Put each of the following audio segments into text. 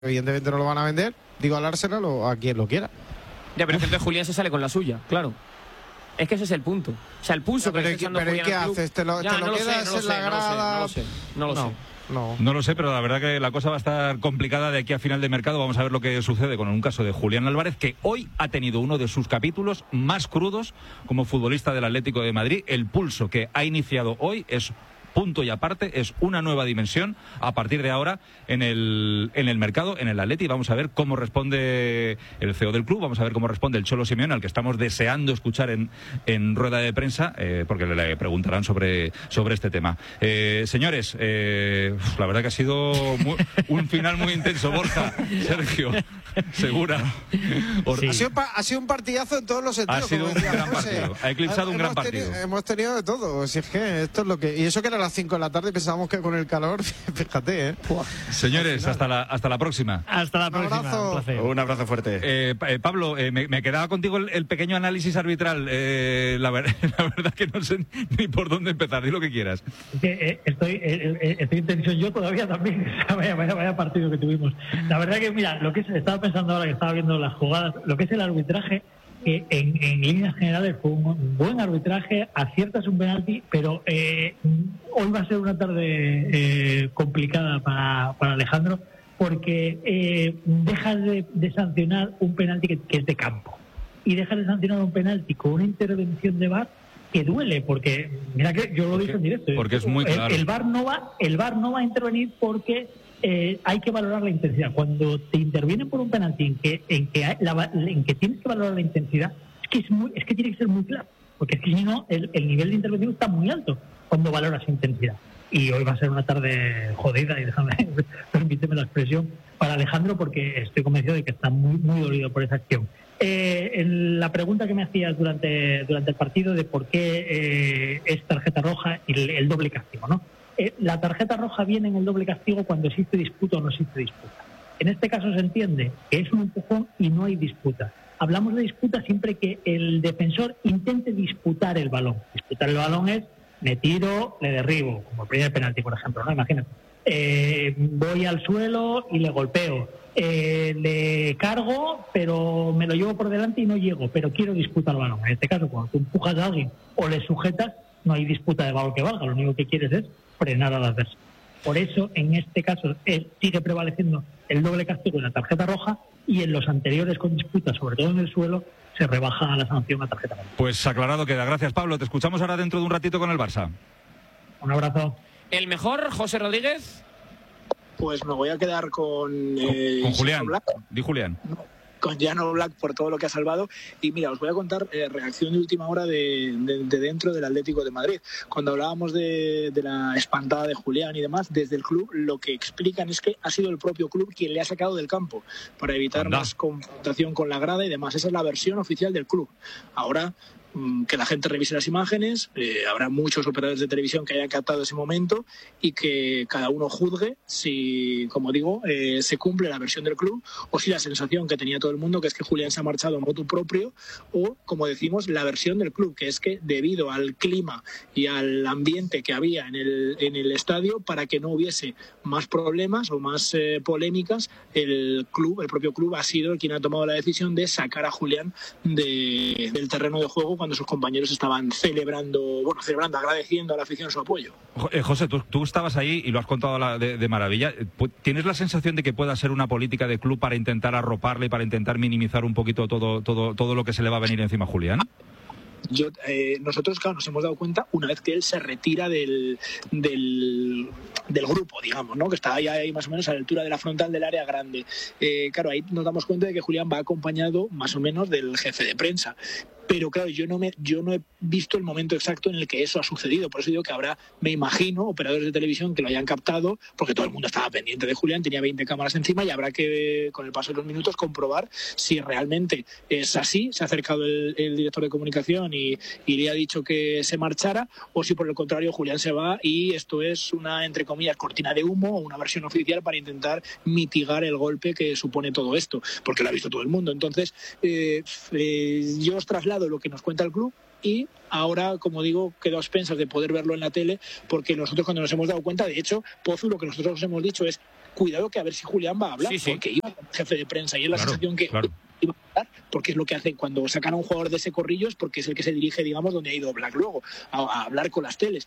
evidentemente no lo van a vender, digo al Arsenal o a quien lo quiera. Ya, pero entonces Julián se sale con la suya, claro. Es que ese es el punto. O sea, el pulso que le está echando Julián ¿qué al club... haces? ¿Te lo quedas en la grada? No lo sé. No lo sé, pero la verdad que la cosa va a estar complicada de aquí a final de mercado. Vamos a ver lo que sucede con un caso de Julián Álvarez, que hoy ha tenido uno de sus capítulos más crudos como futbolista del Atlético de Madrid. El pulso que ha iniciado hoy es punto y aparte, es una nueva dimensión a partir de ahora en el mercado, en el Atleti. Vamos a ver cómo responde el CEO del club, vamos a ver cómo responde el Cholo Simeone, al que estamos deseando escuchar en rueda de prensa, porque le preguntarán sobre este tema. Señores, la verdad que ha sido un final muy intenso. Borja, Sergio, Segura. Sí. Ha sido un partidazo en todos los sentidos. Ha sido un gran partido, ha eclipsado un gran partido. Hemos tenido de todo, si es que esto es lo que... Y eso que era a las 5 de la tarde y pensábamos que con el calor, fíjate, Señores, hasta la próxima. Hasta la próxima. Un abrazo fuerte. Pablo, me quedaba contigo el pequeño análisis arbitral. La verdad que no sé ni por dónde empezar. Di lo que quieras. Estoy en tensión yo todavía también. Vaya partido que tuvimos. La verdad que, mira, lo que estaba pensando ahora que estaba viendo las jugadas, lo que es el arbitraje, en líneas generales fue un buen arbitraje, aciertas un penalti, pero hoy va a ser una tarde complicada para Alejandro, porque dejas de sancionar un penalti que es de campo y dejas de sancionar un penalti con una intervención de VAR que duele, porque mira que yo lo dije en directo, porque es muy claro. El VAR no va a intervenir porque hay que valorar la intensidad. Cuando te intervienen por un penalti en que tienes que valorar la intensidad, es que tiene que ser muy claro, porque es que si no el nivel de intervención está muy alto cuando valoras intensidad. Y hoy va a ser una tarde jodida, y permíteme la expresión, para Alejandro, porque estoy convencido de que está muy, muy dolido por esa acción. La pregunta que me hacías durante el partido de por qué es tarjeta roja y el doble castigo, ¿no? La tarjeta roja viene en el doble castigo cuando existe disputa o no existe disputa. En este caso se entiende que es un empujón y no hay disputa. Hablamos de disputa siempre que el defensor intente disputar el balón. Disputar el balón es: me tiro, le derribo, como el primer penalti, por ejemplo, ¿no? Imagínate. Voy al suelo y le golpeo. Le cargo, pero me lo llevo por delante y no llego, pero quiero disputar el balón. En este caso, cuando tú empujas a alguien o le sujetas, no hay disputa de balón que valga. Lo único que quieres es frenar al adversario. Por eso, en este caso, sigue prevaleciendo el doble castigo en la tarjeta roja, y en los anteriores con disputas, sobre todo en el suelo, se rebaja la sanción a tarjeta roja. Pues aclarado queda. Gracias, Pablo. Te escuchamos ahora dentro de un ratito con el Barça. Un abrazo. ¿El mejor, José Rodríguez? Pues me voy a quedar con Julián. Di Julián. Con Jan Oblak por todo lo que ha salvado. Y mira, os voy a contar reacción de última hora de dentro del Atlético de Madrid. Cuando hablábamos de la espantada de Julián y demás, desde el club lo que explican es que ha sido el propio club quien le ha sacado del campo para evitar más confrontación con la grada y demás. Esa es la versión oficial del club. Ahora, que la gente revise las imágenes, habrá muchos operadores de televisión que hayan captado ese momento y que cada uno juzgue si, como digo, se cumple la versión del club o si la sensación que tenía todo el mundo, que es que Julián se ha marchado a motu propio, o, como decimos, la versión del club, que es que debido al clima y al ambiente que había en el estadio, para que no hubiese más problemas o más polémicas, el propio club ha sido quien ha tomado la decisión de sacar a Julián del terreno de juego cuando sus compañeros estaban celebrando, agradeciendo a la afición su apoyo. José, tú estabas ahí y lo has contado de maravilla. ¿Tienes la sensación de que pueda ser una política de club para intentar arroparle y para intentar minimizar un poquito todo lo que se le va a venir encima a Julián? Nosotros, claro, nos hemos dado cuenta una vez que él se retira del grupo, digamos, ¿no? Que está ahí más o menos a la altura de la frontal del área grande. Claro, ahí nos damos cuenta de que Julián va acompañado más o menos del jefe de prensa. Pero claro, yo no he visto el momento exacto en el que eso ha sucedido. Por eso digo que habrá, me imagino, operadores de televisión que lo hayan captado, porque todo el mundo estaba pendiente de Julián, tenía 20 cámaras encima, y habrá que, con el paso de los minutos, comprobar si realmente es así. Se ha acercado el director de comunicación y le ha dicho que se marchara, o si por el contrario Julián se va y esto es una, entre comillas, cortina de humo o una versión oficial para intentar mitigar el golpe que supone todo esto, porque lo ha visto todo el mundo. Entonces, yo os traslado lo que nos cuenta el club, y ahora, como digo, quedo a expensas de poder verlo en la tele, porque nosotros, cuando nos hemos dado cuenta, de hecho, Pozu, lo que nosotros hemos dicho es: cuidado que a ver si Julián va a hablar, Sí. porque iba como jefe de prensa y es la sensación que iba a hablar, porque es lo que hace cuando sacan a un jugador de ese corrillos, porque es el que se dirige, digamos, donde ha ido Black luego, a hablar con las teles.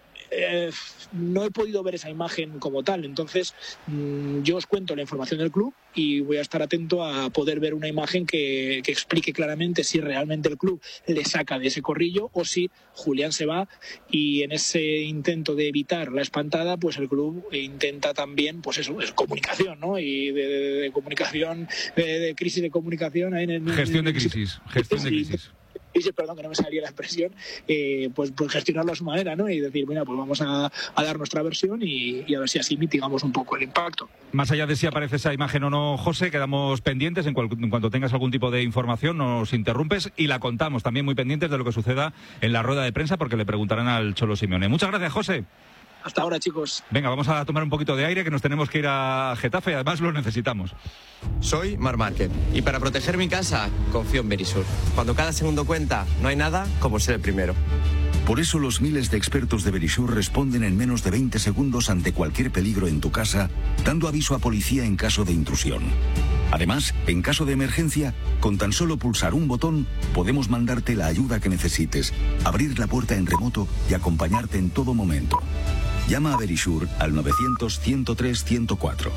No he podido ver esa imagen como tal, entonces yo os cuento la información del club y voy a estar atento a poder ver una imagen que explique claramente si realmente el club le saca de ese corrillo o si Julián se va, y en ese intento de evitar la espantada, pues el club intenta también, pues eso, es comunicación, ¿no? Y de comunicación, de crisis de comunicación. Gestión de crisis. Perdón, que no me salía la expresión, pues gestionarlo a su manera, ¿no? Y decir, bueno, pues vamos a dar nuestra versión y a ver si así mitigamos un poco el impacto. Más allá de si aparece esa imagen o no, José, quedamos pendientes. En cuanto tengas algún tipo de información, nos interrumpes y la contamos. También muy pendientes de lo que suceda en la rueda de prensa, porque le preguntarán al Cholo Simeone. Muchas gracias, José. Hasta ahora, chicos. Venga, vamos a tomar un poquito de aire, que nos tenemos que ir a Getafe, además lo necesitamos. Soy Marc Márquez y para proteger mi casa confío en Verisur. Cuando cada segundo cuenta, no hay nada como ser el primero. Por eso los miles de expertos de Verisur responden en menos de 20 segundos ante cualquier peligro en tu casa, dando aviso a policía en caso de intrusión. Además, en caso de emergencia, con tan solo pulsar un botón, podemos mandarte la ayuda que necesites, abrir la puerta en remoto y acompañarte en todo momento. Llama a Verisur al 900-103-104.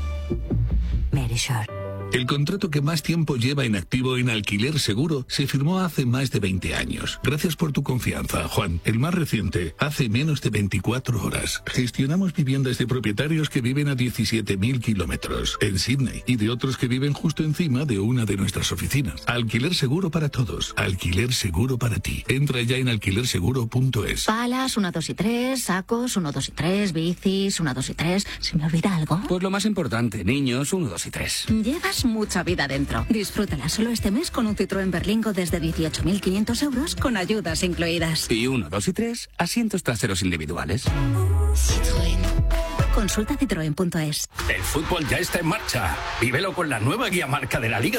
Verisur. El contrato que más tiempo lleva en activo en Alquiler Seguro se firmó hace más de 20 años. Gracias por tu confianza, Juan. El más reciente, hace menos de 24 horas. Gestionamos viviendas de propietarios que viven a 17.000 kilómetros en Sydney y de otros que viven justo encima de una de nuestras oficinas. Alquiler Seguro para todos. Alquiler Seguro para ti. Entra ya en alquilerseguro.es. Palas, 1, 2 y 3, sacos, 1, 2 y 3, bicis, 1, 2 y 3. ¿Se me olvida algo? Pues lo más importante, niños, 1, 2 y 3. Llevas mucha vida dentro. Disfrútala solo este mes con un Citroën Berlingo desde 18.500 euros con ayudas incluidas. Y 1, 2 y 3, asientos traseros individuales. Citroën. Consulta citroen.es. El fútbol ya está en marcha. Vívelo con la nueva guía marca de la Liga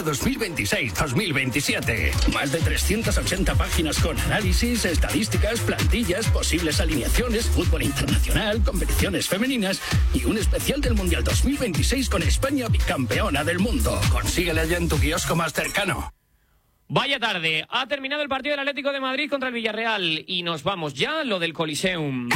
2026-2027. Más de 380 páginas con análisis, estadísticas, plantillas, posibles alineaciones, fútbol internacional, competiciones femeninas y un especial del Mundial 2026 con España bicampeona del mundo. Consíguela ya en tu kiosco más cercano. Vaya tarde, ha terminado el partido del Atlético de Madrid contra el Villarreal y nos vamos ya a lo del Coliseum.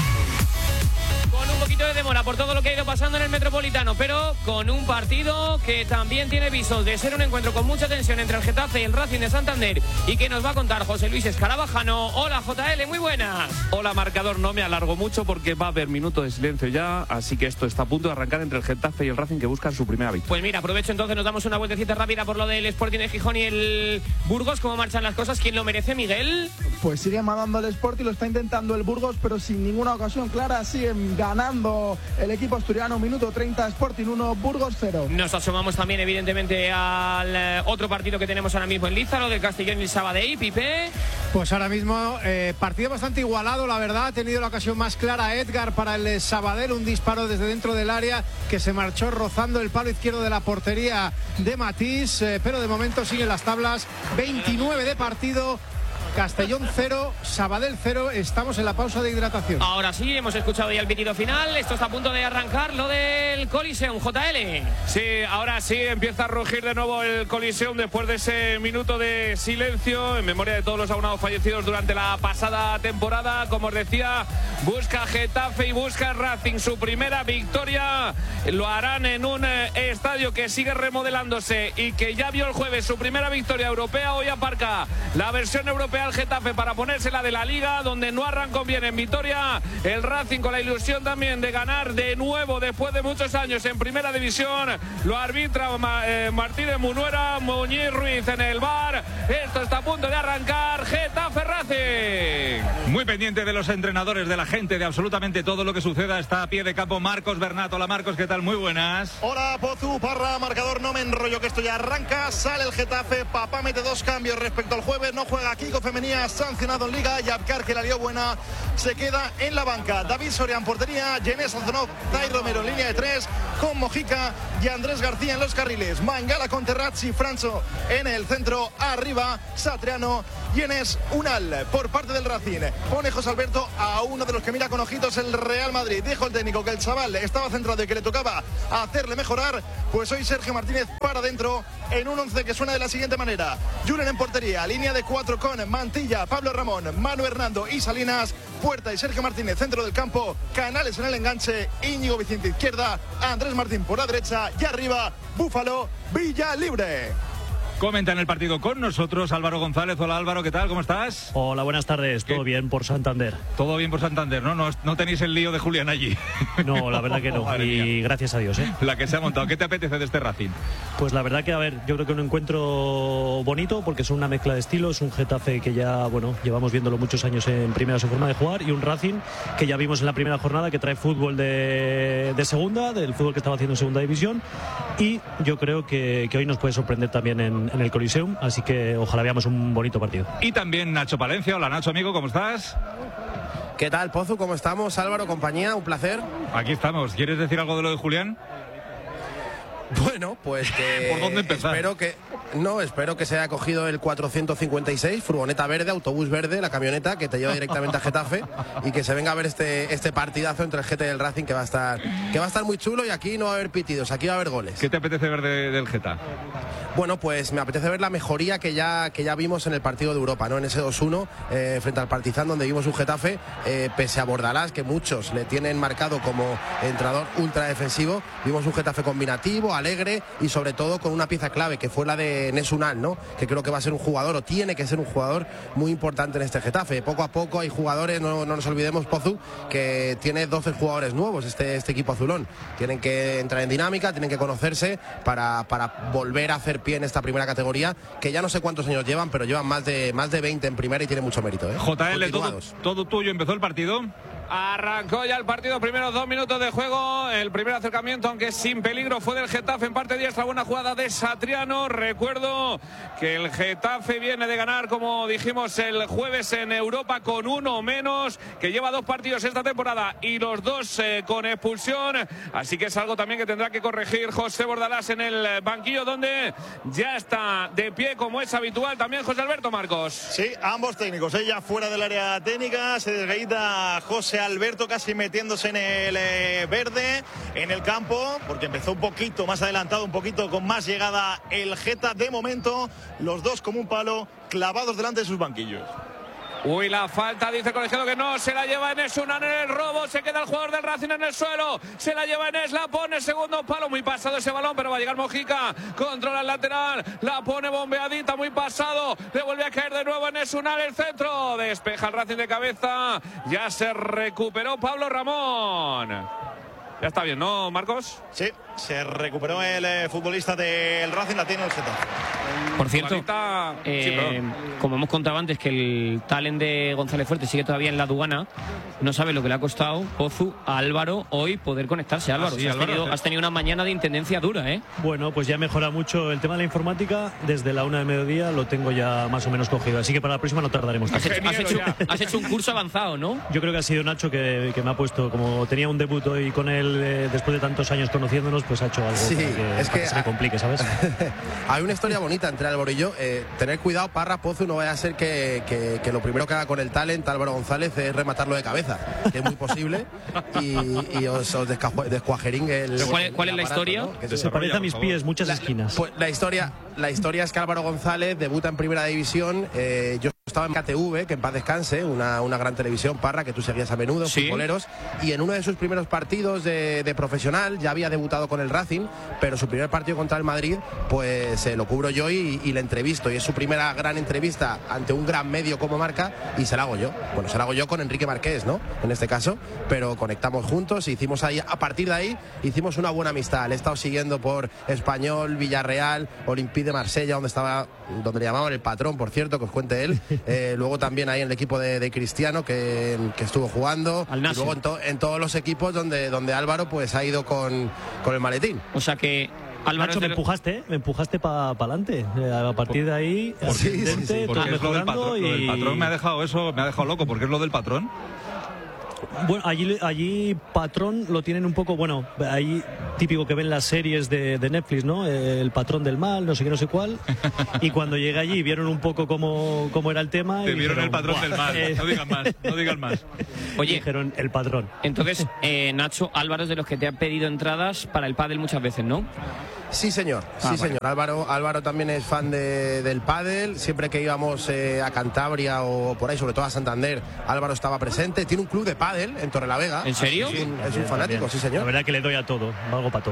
Con un poquito de demora por todo lo que ha ido pasando en el Metropolitano, pero con un partido que también tiene visos de ser un encuentro con mucha tensión entre el Getafe y el Racing de Santander, y que nos va a contar José Luis Escarabajano. Hola, JL, muy buenas. Hola, marcador, no me alargo mucho porque va a haber minuto de silencio ya, así que esto está a punto de arrancar entre el Getafe y el Racing, que buscan su primera victoria. Pues mira, aprovecho entonces, nos damos una vueltecita rápida por lo del Sporting de Gijón y el Burgos. ¿Cómo marchan las cosas? ¿Quién lo merece, Miguel? Pues sigue mandando el Sporting, lo está intentando el Burgos, pero sin ninguna ocasión clara. Siguen ganando el equipo asturiano. Minuto 30, Sporting 1, Burgos 0. Nos asomamos también, evidentemente, al otro partido que tenemos ahora mismo en Liza, lo del Castellón y el Sabadell. Pipe. Pues ahora mismo partido bastante igualado, la verdad. Ha tenido la ocasión más clara Edgar para el Sabadell, un disparo desde dentro del área que se marchó rozando el palo izquierdo de la portería de Matís, pero de momento siguen las tablas. 29 de partido. Castellón 0, Sabadell 0. Estamos en la pausa de hidratación. Ahora sí, hemos escuchado ya el pitido final. Esto está a punto de arrancar, lo del Coliseum, JL. Sí, ahora sí empieza a rugir de nuevo el Coliseum después de ese minuto de silencio en memoria de todos los abonados fallecidos durante la pasada temporada. Como os decía, busca Getafe y busca Racing su primera victoria. Lo harán en un estadio que sigue remodelándose y que ya vio el jueves su primera victoria europea. Hoy aparca la versión europea al Getafe para ponérsela de la Liga, donde no arrancó bien en Vitoria. El Racing con la ilusión también de ganar de nuevo después de muchos años en primera división. Lo arbitra Martínez Munuera, Muñiz Ruiz en el VAR. Esto está a punto de arrancar. Getafe Racing. Muy pendiente de los entrenadores, de la gente, de absolutamente todo lo que suceda. Está a pie de campo Marcos Bernat. Hola Marcos, ¿qué tal? Muy buenas. Hola Pozu, Parra, marcador, no me enrollo que esto ya arranca. Sale el Getafe, Papá mete 2 cambios respecto al jueves. No juega Kiko Femenina sancionado en Liga y Abkar, que la lió buena, se queda en la banca. David Soria en portería, Jenés Anzonov, Tai Romero en línea de 3, con Mojica y Andrés García en los carriles. Mangala con Terrazzi, Franzo en el centro, arriba Satriano y Enes Unal por parte del Racing. Pone José Alberto a uno de los que mira con ojitos el Real Madrid. Dijo el técnico que el chaval estaba centrado y que le tocaba hacerle mejorar. Pues hoy Sergio Martínez para adentro en un 11 que suena de la siguiente manera: Julen en portería, línea de 4 con Mantilla, Pablo Ramón, Manu Hernando y Salinas, Puerta y Sergio Martínez centro del campo, Canales en el enganche, Íñigo Vicente izquierda, Andrés Martín por la derecha y arriba Búfalo Villalibre. Comenta en el partido con nosotros Álvaro González. Hola Álvaro, ¿qué tal? ¿Cómo estás? Hola, buenas tardes. ¿Todo bien por Santander? Todo bien por Santander, ¿no? No tenéis el lío de Julián allí. No, la verdad que no. Y gracias a Dios, ¿eh? La que se ha montado. ¿Qué te apetece de este Racing? Pues la verdad que, a ver, yo creo que un encuentro bonito porque son una mezcla de estilos. Un Getafe que ya, bueno, llevamos viéndolo muchos años en primera su forma de jugar, y un Racing que ya vimos en la primera jornada que trae fútbol de segunda, del fútbol que estaba haciendo en segunda división, y yo creo que hoy nos puede sorprender también en el Coliseum, así que ojalá veamos un bonito partido. Y también Nacho Palencia. Hola Nacho, amigo, ¿cómo estás? ¿Qué tal, Pozu? ¿Cómo estamos? Álvaro, compañía, un placer. Aquí estamos. ¿Quieres decir algo de lo de Julián? Bueno, pues que ¿por dónde empezar? Espero que se haya cogido el 456, furgoneta verde, autobús verde, la camioneta que te lleva directamente a Getafe, y que se venga a ver este partidazo entre el Geta y el Racing, que va a estar muy chulo, y aquí no va a haber pitidos, aquí va a haber goles. ¿Qué te apetece ver del Geta? Bueno, pues me apetece ver la mejoría que ya vimos en el partido de Europa, ¿no? En ese 2-1 frente al Partizan, donde vimos un Getafe, pese a Bordalás, que muchos le tienen marcado como entrenador ultra defensivo, vimos un Getafe combinativo, alegre, y sobre todo con una pieza clave, que fue la de Enes Unal, ¿no? Que creo que va a ser un jugador, o tiene que ser un jugador muy importante en este Getafe. Poco a poco hay jugadores, no nos olvidemos, Pozu, que tiene 12 jugadores nuevos este equipo azulón. Tienen que entrar en dinámica, tienen que conocerse para volver a hacer pie en esta primera categoría, que ya no sé cuántos años llevan, pero llevan más de 20 en primera y tiene mucho mérito, ¿eh? JL, todo tuyo. ¿Empezó el partido? Arrancó ya el partido, primeros 2 minutos de juego. El primer acercamiento, aunque sin peligro, fue del Getafe en parte diestra. Buena jugada de Satriano. Recuerdo que el Getafe viene de ganar, como dijimos el jueves, en Europa con uno menos, que lleva 2 partidos esta temporada y los 2 con expulsión. Así que es algo también que tendrá que corregir José Bordalás en el banquillo, donde ya está de pie, como es habitual, también José Alberto Marcos. Sí, ambos técnicos, ella fuera del área técnica, se desgaita José Alberto casi metiéndose en el verde, en el campo, porque empezó un poquito más adelantado, un poquito con más llegada el Geta. De momento, los dos como un palo, clavados delante de sus banquillos. Uy, la falta, dice el colegiado que no, se la lleva Enes Unal en el robo, se queda el jugador del Racing en el suelo, se la lleva Enes, la pone, segundo palo, muy pasado ese balón, pero va a llegar Mojica, controla el lateral, la pone bombeadita, muy pasado, le vuelve a caer de nuevo Enes Unal, el centro, despeja el Racing de cabeza, ya se recuperó Pablo Ramón. Ya está bien, ¿no, Marcos? Sí, se recuperó el futbolista del Racing, la tiene el Getafe. Por cierto, como hemos contado antes, que el talent de González Fuerte sigue todavía en la aduana, no sabe lo que le ha costado, Pozu, a Álvaro hoy poder conectarse. Álvaro, sí, has tenido una mañana de intendencia dura, ¿eh? Bueno, pues ya mejora mucho el tema de la informática. Desde la 1 de mediodía lo tengo ya más o menos cogido, así que para la próxima no tardaremos. Has hecho un curso avanzado, ¿no? Yo creo que ha sido Nacho que me ha puesto, como tenía un debut hoy con él, después de tantos años conociéndonos, pues ha hecho algo para que se me complique, ¿sabes? Hay una historia bonita entre Álvaro y yo. Tener cuidado, Parra, Pozu, no vaya a ser que lo primero que haga con el talent Álvaro González es rematarlo de cabeza, que es muy posible, y os descuajeringue el... ¿Cuál es la historia? ¿No? Se parece a mis pies, muchas esquinas. Pues la historia es que Álvaro González debuta en primera división. Yo estaba en KTV, que en paz descanse, una gran televisión, Parra, que tú seguías a menudo, ¿sí? Futboleros, y en uno de sus primeros partidos de profesional ya había debutado con el Racing, pero su primer partido contra el Madrid pues lo cubro yo y le entrevisto, y es su primera gran entrevista ante un gran medio como Marca, y se la hago yo. Bueno, se la hago yo con Enrique Marqués, ¿no? En este caso, pero conectamos juntos, hicimos ahí, a partir de ahí hicimos una buena amistad. Le he estado siguiendo por Español, Villarreal, Olympique de Marsella, donde le llamaban el patrón, por cierto, que os cuente él. Luego también ahí en el equipo de Cristiano, que estuvo jugando, y luego en todos los equipos donde Álvaro pues ha ido con el maletín. O sea que Nacho, me empujaste para adelante. A partir de ahí, ascendente, porque es lo del patrón. Lo del patrón me ha dejado loco, porque es lo del patrón. Bueno, allí patrón lo tienen un poco, bueno, ahí típico que ven las series de Netflix, ¿no? El patrón del mal, no sé qué, no sé cuál. Y cuando llegué allí vieron un poco cómo era el tema. Te y vieron dijeron, el patrón del mal, no digan más. Oye, dijeron el patrón. Entonces, Nacho, Álvaro es de los que te han pedido entradas para el pádel muchas veces, ¿no? Sí, señor. Señor. Álvaro también es fan del pádel. Siempre que íbamos a Cantabria o por ahí, sobre todo a Santander, Álvaro estaba presente. Tiene un club de pádel en Torrelavega. ¿En serio? Es un fanático, también. Sí, señor. La verdad que le doy a todo, valgo para todo.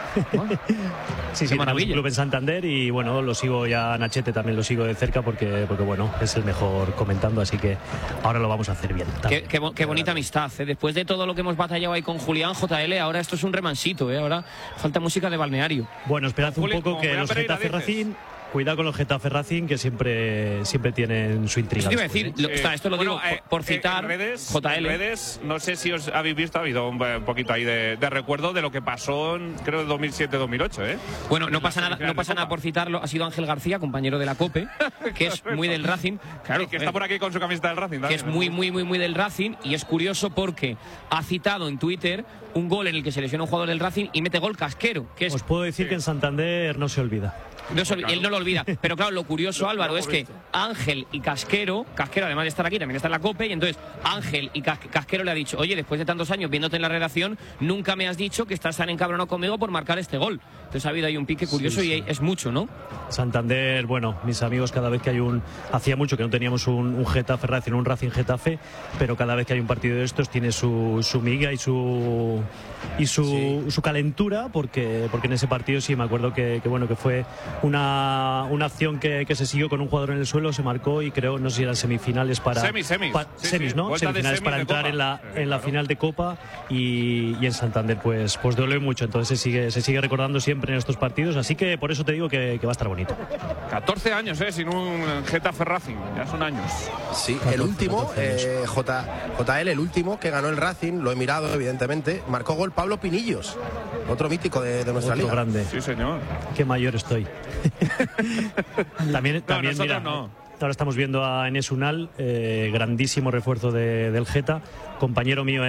Sí, Qué maravilla. tenemos un club en Santander y bueno, lo sigo ya, Nachete también lo sigo de cerca porque bueno, es el mejor comentando, así que ahora lo vamos a hacer bien. Qué bonita amistad, ¿eh? Después de todo lo que hemos batallado ahí con Julián, JL, ahora esto es un remansito, ¿eh? Ahora falta música de balneario. Bueno, esperad un poco que los Getafe Racing... Cuidado con los Getafe Racing, que siempre tienen su intriga. Eso te iba a decir, esto lo digo por citar, JL. En redes, no sé si os habéis visto, ha habido un poquito ahí de recuerdo de lo que pasó en, creo, en 2007-2008, ¿eh? Bueno, no pasa nada por citarlo, ha sido Ángel García, compañero de la COPE, que es muy del Racing. Claro, que está por aquí con su camiseta del Racing. Que es muy del Racing, y es curioso porque ha citado en Twitter un gol en el que se lesiona un jugador del Racing y mete gol Casquero. Que es... Os puedo decir que en Santander no se olvida. Él no lo olvida, pero claro, lo curioso, Álvaro, es que Ángel y Casquero además de estar aquí, también está en la COPE, y entonces Ángel y Casquero le ha dicho, oye, después de tantos años viéndote en la redacción, nunca me has dicho que estás tan encabronado conmigo por marcar este gol. Entonces ha habido ahí un pique curioso y es mucho, ¿no? Santander, bueno, mis amigos, cada vez que hay hacía mucho que no teníamos un Getafe Racing, un Racing Getafe, pero cada vez que hay un partido de estos tiene su miga y su calentura, porque en ese partido sí me acuerdo que fue una acción que se siguió con un jugador en el suelo, se marcó y creo, no sé si eran semifinales para... Semis, ¿no? Semifinales para entrar en la final de Copa y en Santander pues duele mucho, entonces se sigue recordando siempre en estos partidos, así que por eso te digo que va a estar bonito. 14 años, sin un Getafe Racing, ya son años. Sí, el último, JL, el último que ganó el Racing, lo he mirado evidentemente, marcó gol Pablo Pinillos, otro mítico de nuestra liga. Grande. Sí, señor. Qué mayor estoy. también mira, no. Ahora estamos viendo a Enes Unal, grandísimo refuerzo del Geta, es compañero mío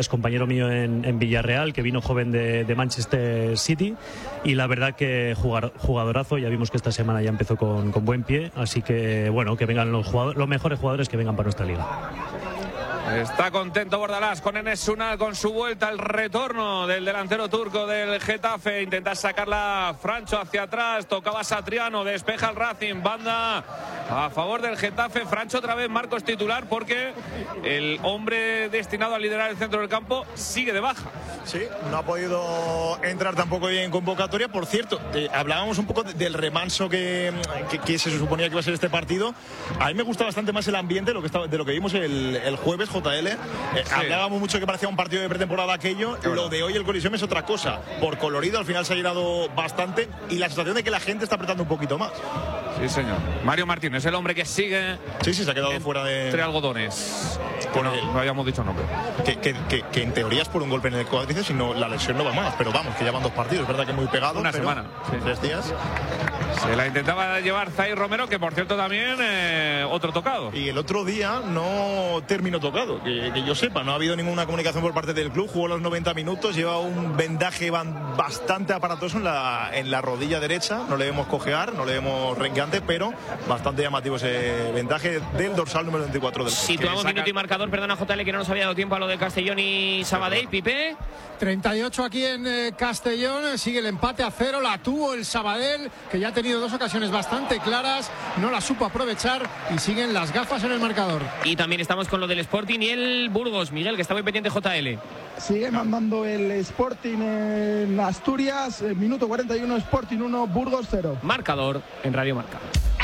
en Villarreal, que vino joven de Manchester City, y la verdad que jugadorazo. Ya vimos que esta semana ya empezó con buen pie, así que bueno, que vengan los mejores jugadores que vengan para nuestra liga. Está contento Bordalás con Enes Unal, con su vuelta, el retorno del delantero turco del Getafe. Intenta sacarla Francho hacia atrás, tocaba Satriano, despeja el Racing, banda a favor del Getafe. Francho otra vez, Marcos titular, porque el hombre destinado a liderar el centro del campo sigue de baja. Sí, no ha podido entrar tampoco bien en convocatoria. Por cierto, hablábamos un poco del remanso que se suponía que iba a ser este partido. A mí me gusta bastante más el ambiente de lo que vimos el jueves, JL. Hablábamos mucho que parecía un partido de pretemporada aquello. Lo de hoy el Coliseum es otra cosa. Por colorido al final se ha llenado bastante y la sensación de que la gente está apretando un poquito más. Sí, señor. Mario Martín es el hombre que sigue. Sí, se ha quedado fuera de... Entre algodones. Bueno, no habíamos dicho nombre. Que en teoría es por un golpe en el cuádriceps, sino la lesión no va más. Pero vamos, que ya van 2 partidos. Es verdad que muy pegado. Una semana. Sí. 3 días. Se la intentaba llevar Zair Romero, que por cierto también otro tocado. Y el otro día no terminó tocado, que yo sepa. No ha habido ninguna comunicación por parte del club. Jugó los 90 minutos, lleva un vendaje bastante aparatoso en la rodilla derecha. No le vemos cojear, no le vemos renqueante, pero bastante llamativo ese vendaje del dorsal número 24 del club. Situamos minuto y marcador, perdona JL, que no nos había dado tiempo a lo de Castellón y Sabadell. Pipe. 38 aquí en Castellón, sigue el empate a 0, la tuvo el Sabadell, que ya ha tenido 2 ocasiones bastante claras, no la supo aprovechar y siguen las gafas en el marcador. Y también estamos con lo del Sporting y el Burgos, Miguel, que está muy pendiente JL. Sigue mandando el Sporting en Asturias, minuto 41, Sporting 1, Burgos 0. Marcador en Radio Marca.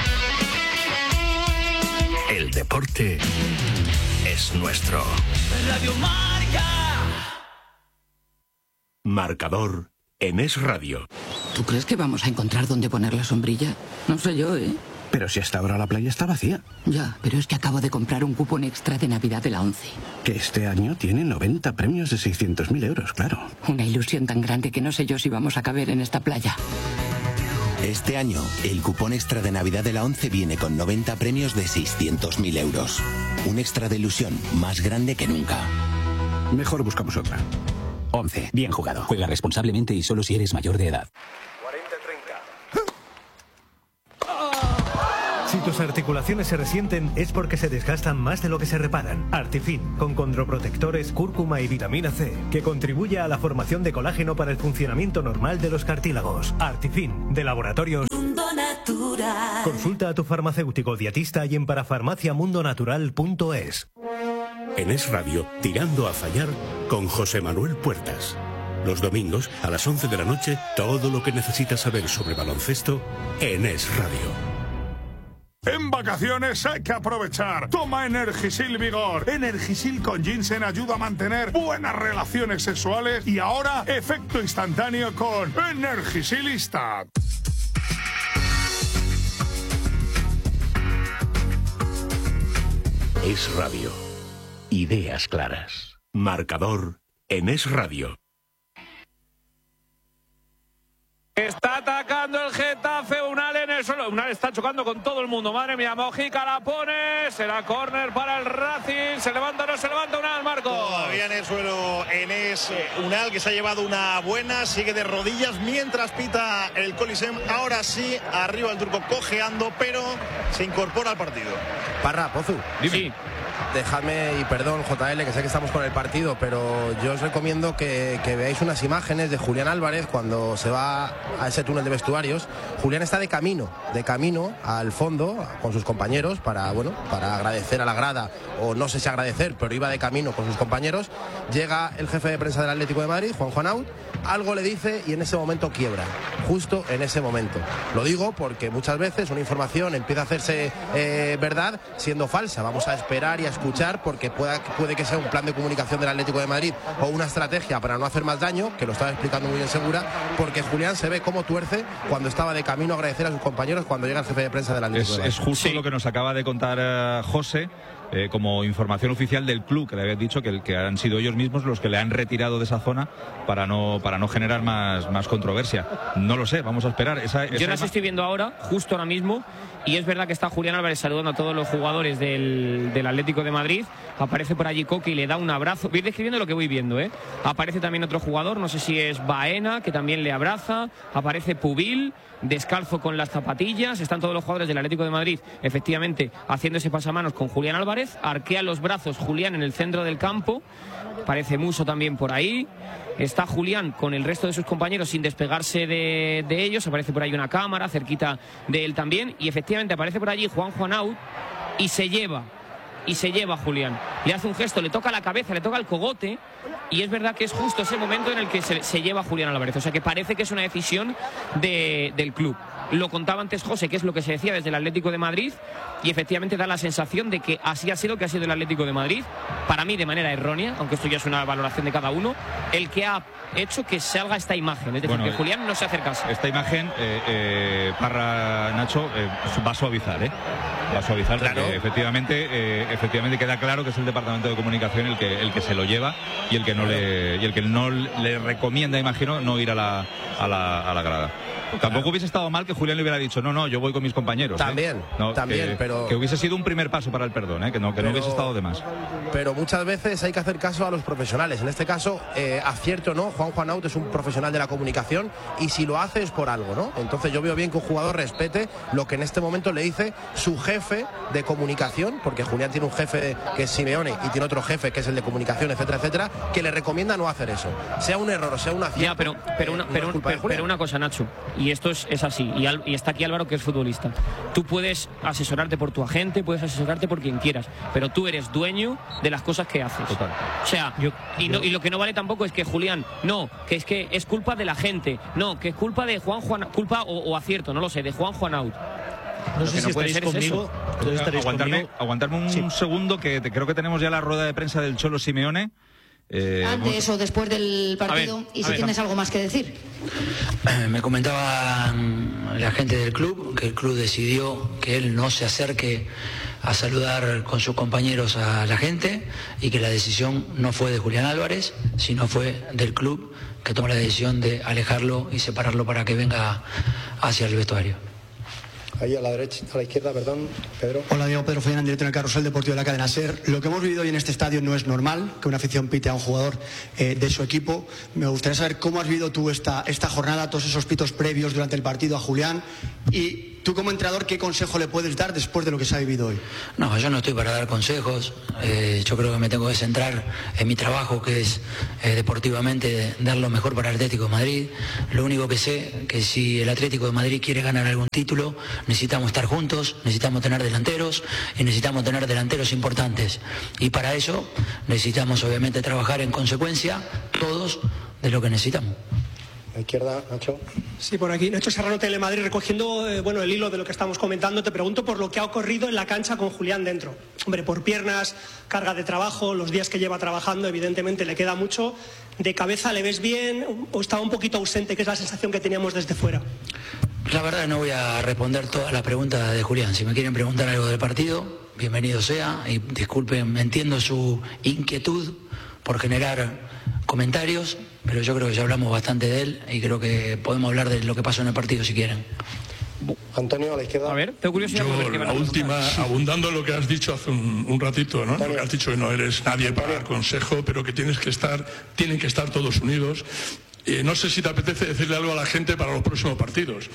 El deporte es nuestro. Radio Marca. Marcador en Es Radio. ¿Tú crees que vamos a encontrar dónde poner la sombrilla? No sé yo, ¿eh? Pero si hasta ahora la playa está vacía. Ya, pero es que acabo de comprar un cupón extra de Navidad de la ONCE. Que este año tiene 90 premios de 600.000 euros, claro. Una ilusión tan grande que no sé yo si vamos a caber en esta playa. Este año, el cupón extra de Navidad de la ONCE viene con 90 premios de 600.000 euros. Un extra de ilusión más grande que nunca. Mejor buscamos otra. ONCE. Bien jugado. Juega responsablemente y solo si eres mayor de edad. Si tus articulaciones se resienten es porque se desgastan más de lo que se reparan. Artifin, con condroprotectores, cúrcuma y vitamina C, que contribuye a la formación de colágeno para el funcionamiento normal de los cartílagos. Artifin, de Laboratorios Mundo Natural. Consulta a tu farmacéutico dietista y en parafarmaciamundonatural.es. En Es Radio, Tirando a Fallar, con José Manuel Puertas. Los domingos, a las 11 de la noche, todo lo que necesitas saber sobre baloncesto en Es Radio. En vacaciones hay que aprovechar. Toma Energisil Vigor. Energisil con ginseng ayuda a mantener buenas relaciones sexuales y ahora efecto instantáneo con Energisilista. Es Radio. Ideas claras. Marcador en Es Radio. Está atacando el Getafe, Unal en el suelo. Unal está chocando con todo el mundo. Madre mía, Mojica la pone. Será córner para el Racing. Se levanta, no se levanta Unal, Marco. Todavía en el suelo Enes Unal, que se ha llevado una buena. Sigue de rodillas mientras pita el Coliseum. Ahora sí, arriba el turco cojeando, pero se incorpora al partido. Parra, Pozu. Sí. Dejadme, y perdón JL, que sé que estamos con el partido, pero yo os recomiendo que veáis unas imágenes de Julián Álvarez cuando se va a ese túnel de vestuarios. Julián está de camino al fondo con sus compañeros para agradecer a la grada, o no sé si agradecer, pero iba de camino con sus compañeros. Llega el jefe de prensa del Atlético de Madrid, Juan Juanaut, algo le dice y en ese momento quiebra, justo en ese momento. Lo digo porque muchas veces una información empieza a hacerse verdad siendo falsa. Vamos a esperar y a escuchar, porque puede que sea un plan de comunicación del Atlético de Madrid o una estrategia para no hacer más daño, que lo estaba explicando muy bien Segura, porque Julián se ve cómo tuerce cuando estaba de camino a agradecer a sus compañeros cuando llega el jefe de prensa del Atlético de Madrid. Es justo lo que nos acaba de contar José. Como información oficial del club, que le había dicho que han sido ellos mismos los que le han retirado de esa zona para no generar más controversia. No lo sé, vamos a esperar. Yo las estoy viendo ahora, justo ahora mismo, y es verdad que está Julián Álvarez saludando a todos los jugadores del Atlético de Madrid. Aparece por allí Coque y le da un abrazo. Voy describiendo lo que voy viendo, Aparece también otro jugador, no sé si es Baena, que también le abraza. Aparece Pubil, descalzo con las zapatillas. Están todos los jugadores del Atlético de Madrid, efectivamente, haciendo ese pasamanos con Julián Álvarez. Arquea los brazos Julián en el centro del campo. Parece Muso también por ahí. Está Julián con el resto de sus compañeros sin despegarse de ellos. Aparece por ahí una cámara cerquita de él también. Y efectivamente aparece por allí Juan Juanaut y se lleva a Julián. Le hace un gesto, le toca la cabeza, le toca el cogote. Y es verdad que es justo ese momento en el que se lleva a Julián Álvarez. O sea que parece que es una decisión del club. Lo contaba antes José, que es lo que se decía desde el Atlético de Madrid, y efectivamente da la sensación de que así ha sido el Atlético de Madrid, para mí de manera errónea, aunque esto ya es una valoración de cada uno, el que ha hecho que salga esta imagen, es decir, que Julián no se acercase. Esta imagen, Parra, Nacho, va a suavizar, va a suavizar, claro. Porque efectivamente queda claro que es el Departamento de Comunicación el que se lo lleva y el que no le recomienda, imagino, no ir a la grada. Tampoco hubiese estado mal que Julián le hubiera dicho no, yo voy con mis compañeros. También, pero que hubiese sido un primer paso para el perdón, que no hubiese estado de más. Pero muchas veces hay que hacer caso a los profesionales. En este caso, acierto o no, Juan Juanaut es un profesional de la comunicación y si lo hace es por algo, ¿no? Entonces yo veo bien que un jugador respete lo que en este momento le dice su jefe de comunicación, porque Julián tiene un jefe que es Simeone y tiene otro jefe que es el de comunicación, etcétera, etcétera, que le recomienda no hacer eso. Sea un error o sea un acierto. Ya, pero una cosa, Nacho, y esto es así, y está aquí Álvaro, que es futbolista. Tú puedes asesorarte por tu agente, puedes asesorarte por quien quieras, pero tú eres dueño de las cosas que haces. Total. O sea, y lo que no vale tampoco es que Julián, que es culpa de la gente, que es culpa de culpa o acierto, no lo sé, de Juan Juanaut. No sé si estaréis conmigo. Aguantarme un segundo, que creo que tenemos ya la rueda de prensa del Cholo Simeone. Antes o después del partido, y si tienes algo más que decir. Me comentaba el la gente del club, que el club decidió que él no se acerque a saludar con sus compañeros a la gente y que la decisión no fue de Julián Álvarez, sino fue del club, que tomó la decisión de alejarlo y separarlo para que venga hacia el vestuario. Ahí a la derecha, a la izquierda, perdón, Pedro. Hola, Diego Pedro Follán, director del Carrusel Deportivo de la cadena SER. Lo que hemos vivido hoy en este estadio no es normal, que una afición pite a un jugador de su equipo. Me gustaría saber cómo has vivido tú esta jornada, todos esos pitos previos durante el partido a Julián, y tú como entrenador, ¿qué consejo le puedes dar después de lo que se ha vivido hoy? No, yo no estoy para dar consejos. Yo creo que me tengo que centrar en mi trabajo, que es deportivamente dar lo mejor para el Atlético de Madrid. Lo único que sé, que si el Atlético de Madrid quiere ganar algún título, necesitamos estar juntos, necesitamos tener delanteros y necesitamos tener delanteros importantes. Y para eso necesitamos obviamente trabajar en consecuencia todos de lo que necesitamos. A la izquierda, Nacho. Sí, por aquí. Nacho Serrano, Telemadrid, recogiendo el hilo de lo que estamos comentando, te pregunto por lo que ha ocurrido en la cancha con Julián dentro. Hombre, por piernas, carga de trabajo, los días que lleva trabajando, evidentemente le queda mucho. ¿De cabeza le ves bien o estaba un poquito ausente, que es la sensación que teníamos desde fuera? La verdad no voy a responder todas las preguntas de Julián. Si me quieren preguntar algo del partido, bienvenido sea. Y disculpen, entiendo su inquietud por generar comentarios, pero yo creo que ya hablamos bastante de él y creo que podemos hablar de lo que pasó en el partido si quieren. Antonio, a la izquierda. A ver, tengo curiosidad. Yo, la última, abundando en lo que has dicho hace un ratito, ¿no? Lo que has dicho que no eres nadie para dar consejo, pero que tienen que estar todos unidos. No sé si te apetece decirle algo a la gente para los próximos partidos.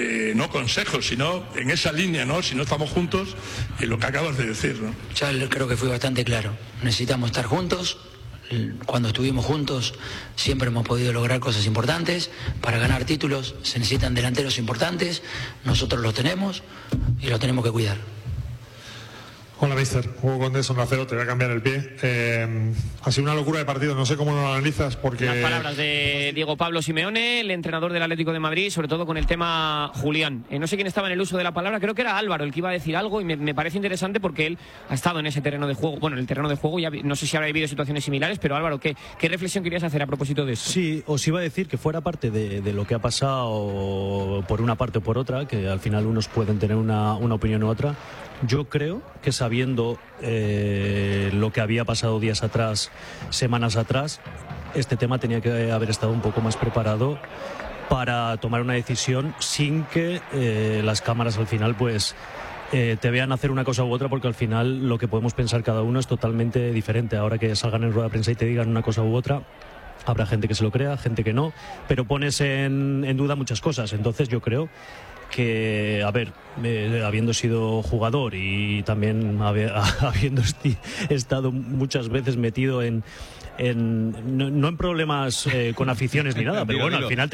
No consejos, sino en esa línea, ¿no? Si no estamos juntos, en lo que acabas de decir, ¿no? Ya creo que fui bastante claro. Necesitamos estar juntos. Cuando estuvimos juntos siempre hemos podido lograr cosas importantes. Para ganar títulos se necesitan delanteros importantes. Nosotros los tenemos y los tenemos que cuidar. Hola, mister. Hugo Condés, Onda Cero, te voy a cambiar el pie. Ha sido una locura de partido, no sé cómo lo analizas porque... Las palabras de Diego Pablo Simeone, el entrenador del Atlético de Madrid, sobre todo con el tema Julián. No sé quién estaba en el uso de la palabra, creo que era Álvaro el que iba a decir algo y me parece interesante porque él ha estado en ese terreno de juego. Bueno, en el terreno de juego, ya no sé si habrá habido situaciones similares, pero Álvaro, ¿qué reflexión querías hacer a propósito de eso? Sí, os iba a decir que fuera parte de lo que ha pasado por una parte o por otra, que al final unos pueden tener una opinión u otra. Yo creo que sabiendo lo que había pasado días atrás, semanas atrás, este tema tenía que haber estado un poco más preparado para tomar una decisión sin que las cámaras al final pues te vean hacer una cosa u otra, porque al final lo que podemos pensar cada uno es totalmente diferente. Ahora que salgan en rueda de prensa y te digan una cosa u otra, habrá gente que se lo crea, gente que no, pero pones en duda muchas cosas. Entonces yo creo que, a ver, habiendo sido jugador y también habiendo estado muchas veces metido no en problemas con aficiones ni nada, pero bueno, al final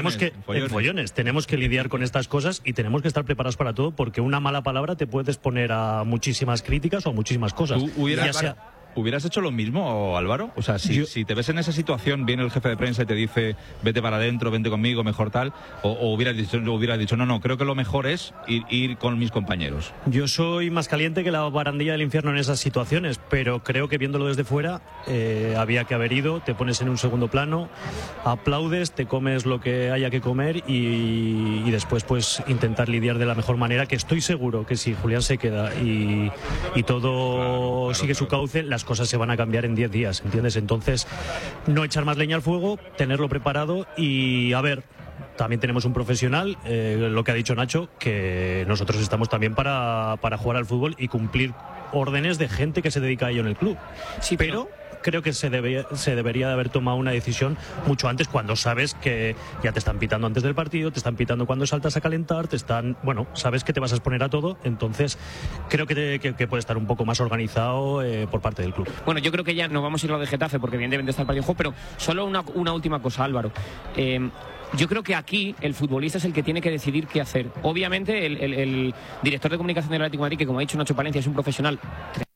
tenemos que lidiar con estas cosas y tenemos que estar preparados para todo, porque una mala palabra te puedes poner a muchísimas críticas o a muchísimas cosas. ¿Hubieras hecho lo mismo, Álvaro? O sea, si te ves en esa situación, viene el jefe de prensa y te dice vete para adentro, vente conmigo, mejor tal, o hubieras dicho no, creo que lo mejor es ir con mis compañeros. Yo soy más caliente que la barandilla del infierno en esas situaciones, pero creo que viéndolo desde fuera había que haber ido, te pones en un segundo plano, aplaudes, te comes lo que haya que comer y después pues intentar lidiar de la mejor manera, que estoy seguro que si Julián se queda y todo sigue su cauce, las cosas se van a cambiar en 10 días, ¿entiendes? Entonces, no echar más leña al fuego, tenerlo preparado y, a ver, también tenemos un profesional, lo que ha dicho Nacho, que nosotros estamos también para jugar al fútbol y cumplir órdenes de gente que se dedica a ello en el club. Sí, pero creo que se debería de haber tomado una decisión mucho antes, cuando sabes que ya te están pitando antes del partido, te están pitando cuando saltas a calentar, sabes que te vas a exponer a todo. Entonces creo que puede estar un poco más organizado por parte del club. Bueno, yo creo que ya no vamos a ir a lo de Getafe porque evidentemente está el partido en juego, pero solo una última cosa, Álvaro. Yo creo que aquí el futbolista es el que tiene que decidir qué hacer. Obviamente el director de comunicación del Atlético de Madrid, que como ha dicho Nacho Palencia, es un profesional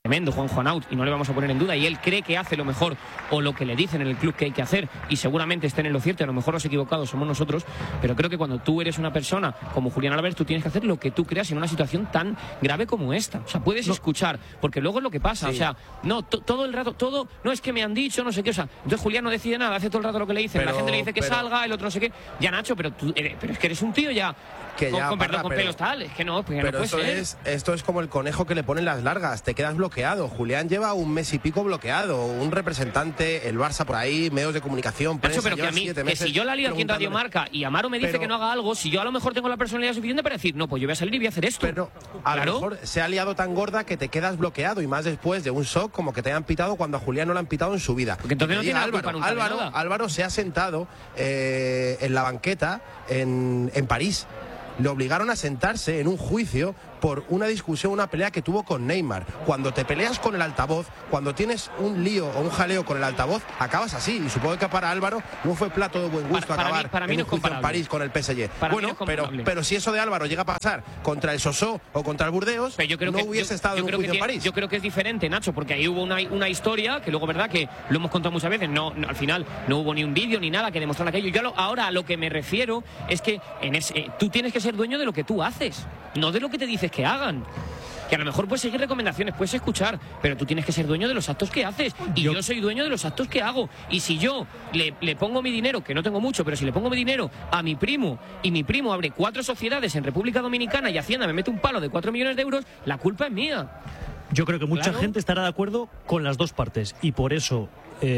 tremendo, Juan Out, y no le vamos a poner en duda, y él cree que hace lo mejor o lo que le dicen en el club que hay que hacer, y seguramente estén en lo cierto, y a lo mejor los equivocados somos nosotros, pero creo que cuando tú eres una persona como Julián Álvarez, tú tienes que hacer lo que tú creas en una situación tan grave como esta. O sea, puedes escuchar, porque luego es lo que pasa, o sea, no, todo el rato, no es que me han dicho, no sé qué, o sea, entonces Julián no decide nada, hace todo el rato lo que le dicen, la gente le dice que salga, el otro no sé qué, ya Nacho, pero es que eres un tío ya... Con pelos tal, es que no, porque pero no puede ser. Esto es como el conejo que le ponen las largas, te quedas bloqueado. Julián lleva un mes y pico bloqueado, un representante, el Barça por ahí, medios de comunicación, prensa, pero que a mí, que si yo la lío aquí en Radio Marca y Amaro me dice que no haga algo, si yo a lo mejor tengo la personalidad suficiente para decir, no, pues yo voy a salir y voy a hacer esto. Pero a lo mejor se ha liado tan gorda que te quedas bloqueado, y más después de un shock como que te hayan pitado cuando a Julián no le han pitado en su vida. Porque entonces no tiene culpa nunca de nada. Álvaro se ha sentado en la banqueta en París. Le obligaron a sentarse en un juicio por una discusión, una pelea que tuvo con Neymar. Cuando te peleas con el altavoz, cuando tienes un lío o un jaleo con el altavoz, acabas así. Y supongo que para Álvaro no fue plato de buen gusto acabar para mí en no un juicio en París con el PSG. Bueno, pero si eso de Álvaro llega a pasar contra el Sosó o contra el Burdeos, no hubiese estado en un juicio en París. Yo creo que es diferente, Nacho, porque ahí hubo una historia que luego, verdad, que lo hemos contado muchas veces, no, al final no hubo ni un vídeo ni nada que demostrar aquello. Yo ahora a lo que me refiero es que tú tienes que ser dueño de lo que tú haces, no de lo que te dices que hagan. Que a lo mejor puedes seguir recomendaciones, puedes escuchar, pero tú tienes que ser dueño de los actos que haces. Y yo soy dueño de los actos que hago. Y si yo le pongo mi dinero, que no tengo mucho, pero si le pongo mi dinero a mi primo, y mi primo abre 4 sociedades en República Dominicana y Hacienda me mete un palo de 4 millones de euros, la culpa es mía. Yo creo que mucha gente estará de acuerdo con las dos partes, y por eso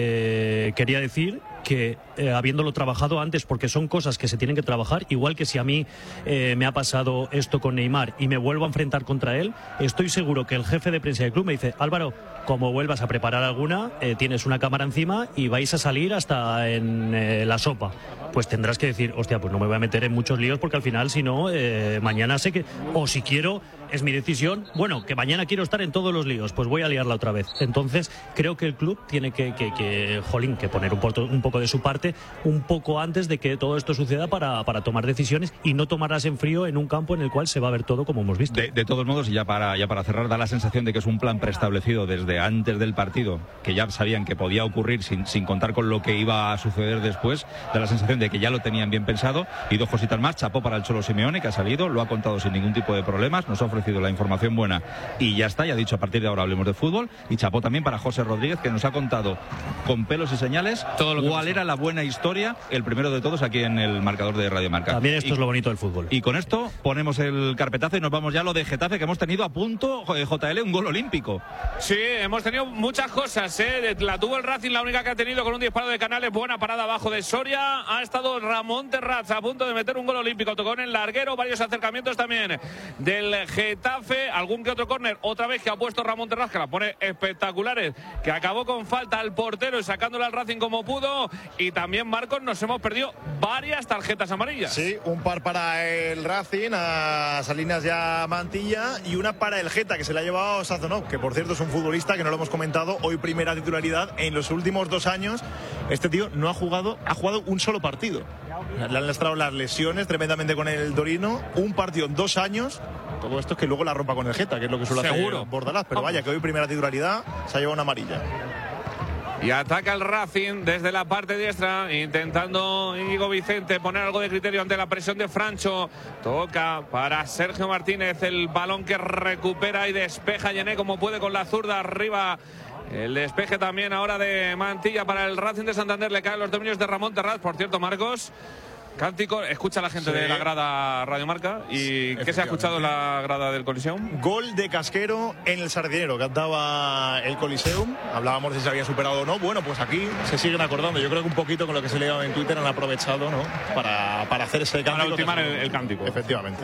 quería decir que habiéndolo trabajado antes, porque son cosas que se tienen que trabajar, igual que si a mí me ha pasado esto con Neymar y me vuelvo a enfrentar contra él, estoy seguro que el jefe de prensa del club me dice, Álvaro, como vuelvas a preparar alguna, tienes una cámara encima y vais a salir hasta en la sopa. Pues tendrás que decir, hostia, pues no me voy a meter en muchos líos, porque al final, si no, mañana sé que, o si quiero, es mi decisión, bueno, que mañana quiero estar en todos los líos, pues voy a liarla otra vez. Entonces, creo que el club tiene que poner un poco de su parte, un poco antes de que todo esto suceda, para tomar decisiones y no tomarlas en frío en un campo en el cual se va a ver todo como hemos visto. De todos modos, y ya para cerrar, da la sensación de que es un plan preestablecido desde antes del partido, que ya sabían que podía ocurrir sin contar con lo que iba a suceder después. Da la sensación de que ya lo tenían bien pensado. Y 2 cositas más: chapó para el Cholo Simeone, que ha salido, lo ha contado sin ningún tipo de problemas, nos ha ofrecido la información buena y ya está, ya ha dicho, a partir de ahora hablemos de fútbol. Y chapó también para José Rodríguez, que nos ha contado con pelos y señales cuál era la buena historia, el primero de todos, aquí en el marcador de Radio Marca. También esto es lo bonito del fútbol. Y con esto ponemos el carpetazo y nos vamos ya a lo de Getafe, que hemos tenido a punto, JL, un gol olímpico. Sí, hemos tenido muchas cosas, la tuvo el Racing, la única que ha tenido, con un disparo de Canales, buena parada abajo de Soria. Ha estado Ramón Terraz a punto de meter un gol olímpico, tocó en el larguero, varios acercamientos también del Getafe, algún que otro córner, otra vez que ha puesto Ramón Terraz, que la pone espectaculares, que acabó con falta al portero y sacándole al Racing como pudo. Y también, Marcos, nos hemos perdido varias tarjetas amarillas. Sí, un par para el Racing, a Salinas y a Mantilla, y una para el Geta, que se la ha llevado Sazonov, que por cierto es un futbolista que no lo hemos comentado, hoy primera titularidad. En los últimos 2 años este tío no ha jugado un solo partido. Le han lastrado las lesiones tremendamente con el Torino, un partido en 2 años. Todo esto es que luego la rompa con el Geta, que es lo que suele hacer Bordalás, pero vaya, que hoy primera titularidad se ha llevado una amarilla. Y ataca el Racing desde la parte diestra, intentando Íñigo Vicente poner algo de criterio ante la presión de Francho. Toca para Sergio Martínez, el balón que recupera y despeja Yené como puede con la zurda arriba. El despeje también ahora de Mantilla para el Racing de Santander. Le caen los dominios de Ramón Terraz. Por cierto, Marcos, cántico, escucha la gente de la grada Radio Marca. ¿Y qué se ha escuchado en la grada del Coliseum? Gol de Casquero en el Sardinero, cantaba el Coliseum. Hablábamos de si se había superado o no. Bueno, pues aquí se siguen acordando. Yo creo que un poquito con lo que se leía en Twitter han aprovechado, ¿no?, para hacer ese cántico. Para ultimar el cántico. Efectivamente.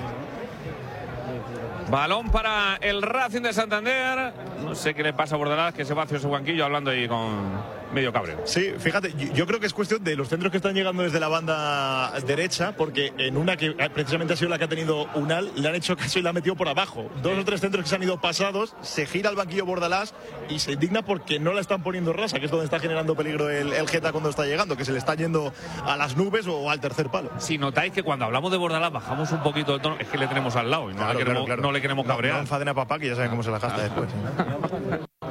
Balón para el Racing de Santander. No sé qué le pasa a Bordalás, que se va hacia su banquillo hablando ahí con medio cabreo. Sí, fíjate, yo creo que es cuestión de los centros que están llegando desde la banda derecha, porque en una que precisamente ha sido la que ha tenido Unal, le han hecho caso y la ha metido por abajo. 2 o 3 centros que se han ido pasados, se gira al banquillo Bordalás y se indigna porque no la están poniendo rasa, que es donde está generando peligro el Geta cuando está llegando, que se le está yendo a las nubes o al tercer palo. Si notáis que cuando hablamos de Bordalás bajamos un poquito el tono, es que le tenemos al lado y no le queremos cabrear. No enfaden a papá, que ya saben cómo se la gasta después.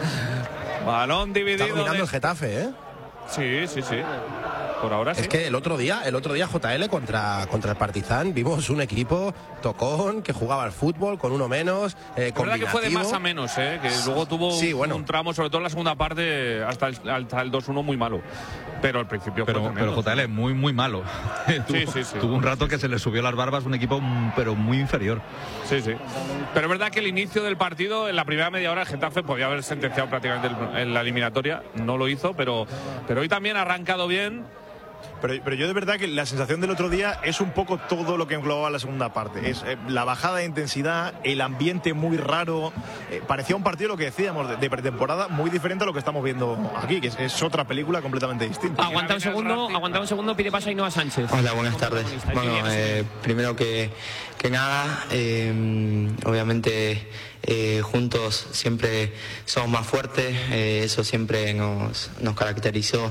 Balón dividido. Está dominando el Getafe, ¿eh? Sí. Por ahora sí. Es que el otro día JL contra el Partizan vimos un equipo tocón que jugaba al fútbol con uno menos. Es verdad que fue de más a menos, que luego tuvo un tramo, sobre todo en la segunda parte, hasta el 2-1 muy malo. Pero al principio pero JL es muy, muy malo. Tuvo un rato que se le subió las barbas un equipo pero muy inferior. Sí. Pero es verdad que el inicio del partido, en la primera media hora, el Getafe podía haber sentenciado prácticamente en la eliminatoria. No lo hizo, pero hoy también ha arrancado bien. Pero yo de verdad que la sensación del otro día es un poco todo lo que englobaba la segunda parte. Es la bajada de intensidad, el ambiente muy raro. Parecía un partido, lo que decíamos, de pretemporada, muy diferente a lo que estamos viendo aquí, que es otra película completamente distinta. Aguanta un segundo, pide paso a Ainhoa Sánchez. Hola, buenas tardes. Bueno, primero que nada, obviamente juntos siempre somos más fuertes, eso siempre nos caracterizó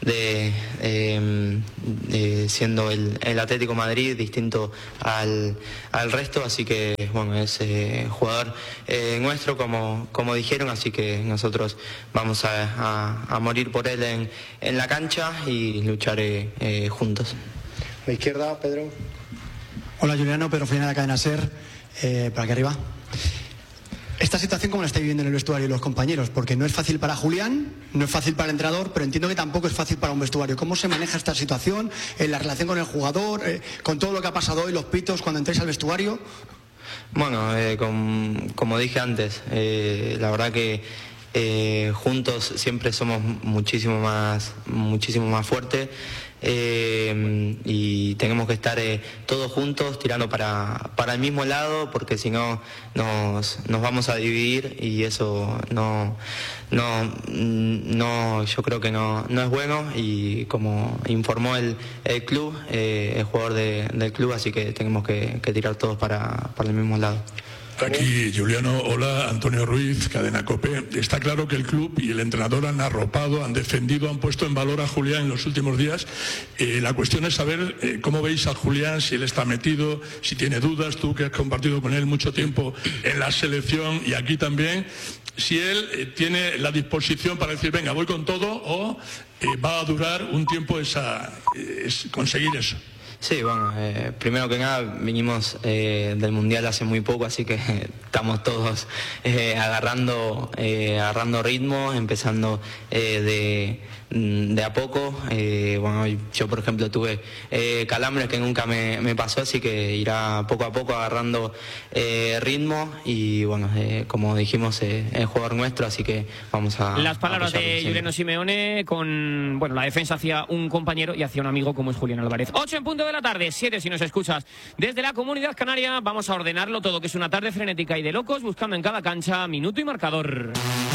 siendo el Atlético Madrid distinto al resto, así que bueno, es jugador nuestro como dijeron, así que nosotros vamos a morir por él en la cancha y luchar juntos. A la izquierda, Pedro. Hola, Juliano, Pedro Fellina de la cadena SER, por aquí arriba. Esta situación, ¿cómo la estáis viviendo en el vestuario y los compañeros? Porque no es fácil para Julián, no es fácil para el entrenador, pero entiendo que tampoco es fácil para un vestuario. ¿Cómo se maneja esta situación, la relación con el jugador, con todo lo que ha pasado hoy, los pitos, cuando entréis al vestuario? Bueno, como dije antes, la verdad que juntos siempre somos muchísimo más fuertes. Y tenemos que estar todos juntos tirando para el mismo lado, porque si no nos vamos a dividir y eso yo creo que no es bueno, y como informó el club, el jugador del club, así que tenemos que tirar todos para el mismo lado. Aquí, Juliano, hola, Antonio Ruiz, Cadena COPE. Está claro que el club y el entrenador han arropado, han defendido, han puesto en valor a Julián en los últimos días. La cuestión es saber cómo veis a Julián, si él está metido, si tiene dudas, tú que has compartido con él mucho tiempo en la selección y aquí también, si él tiene la disposición para decir, venga, voy con todo, o va a durar un tiempo conseguir eso. Sí, bueno, primero que nada vinimos del Mundial hace muy poco, así que estamos todos agarrando ritmo, empezando de a poco. Bueno, yo por ejemplo tuve calambres que nunca me pasó, así que irá poco a poco agarrando ritmo y bueno, como dijimos, es jugador nuestro, así que vamos a... Las palabras de Juliano Simeone con la defensa hacia un compañero y hacia un amigo como es Julián Álvarez. 8 en punto de la tarde, 7 si nos escuchas desde la Comunidad Canaria. Vamos a ordenarlo todo, que es una tarde frenética y de locos, buscando en cada cancha minuto y marcador.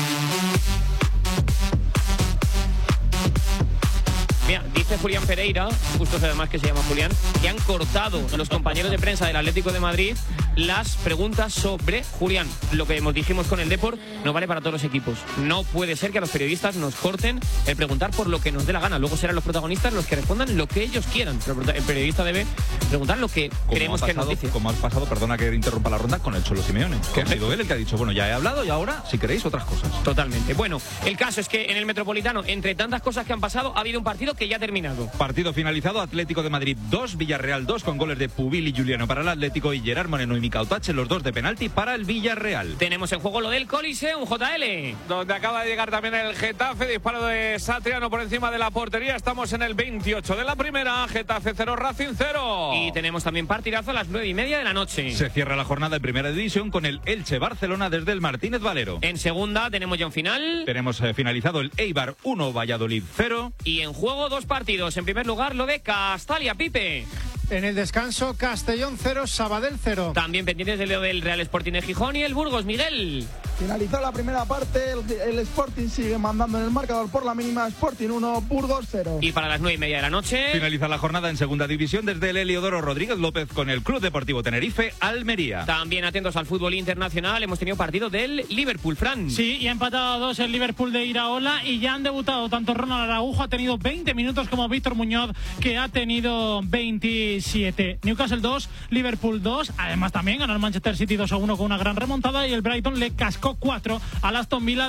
Mira, dice Julián Pereira, justo además que se llama Julián, que han cortado los compañeros de prensa del Atlético de Madrid las preguntas sobre Julián. Lo que dijimos con el Depor no vale para todos los equipos. No puede ser que a los periodistas nos corten el preguntar por lo que nos dé la gana. Luego serán los protagonistas los que respondan lo que ellos quieran. Pero el periodista debe preguntar lo que creemos que es noticia. Como has pasado, perdona que interrumpa la ronda, con el Cholo Simeone, que ha sido él el que ha dicho, bueno, ya he hablado y ahora, si queréis, otras cosas. Totalmente. Bueno, el caso es que en el Metropolitano, entre tantas cosas que han pasado, ha habido un partido que ya ha terminado. Partido finalizado, Atlético de Madrid 2, Villarreal 2, con goles de Pubil y Juliano para el Atlético y Gerard Moreno y Mikau Tache, los dos de penalti para el Villarreal. Tenemos en juego lo del Coliseum, JL. Donde acaba de llegar también el Getafe, disparo de Satriano por encima de la portería. Estamos en el 28 de la primera, Getafe 0, Racing 0. Y tenemos también partidazo a las 9:30 de la noche. Se cierra la jornada de primera división con el Elche-Barcelona desde el Martínez Valero. En segunda tenemos ya un final. Tenemos finalizado el Eibar 1, Valladolid 0. Y en juego dos partidos. En primer lugar, lo de Castalia, Pipe. En el descanso, Castellón 0, Sabadell 0. También pendientes de lo del Real Sporting de Gijón y el Burgos, Miguel. Finalizó la primera parte, el Sporting sigue mandando en el marcador por la mínima, Sporting 1, Burgos 0. Y para las 9:30 de la noche... Finaliza la jornada en segunda división desde el Heliodoro Rodríguez López con el Club Deportivo Tenerife, Almería. También atentos al fútbol internacional, hemos tenido partido del Liverpool, Fran. Sí, y ha empatado a 2 el Liverpool de Iraola y ya han debutado tanto Ronald Araujo, ha tenido 20 minutos, como Víctor Muñoz, que ha tenido 27. Newcastle 2, Liverpool 2, además también ganó el Manchester City 2-1 con una gran remontada y el Brighton le cascó 4 al Aston Villa de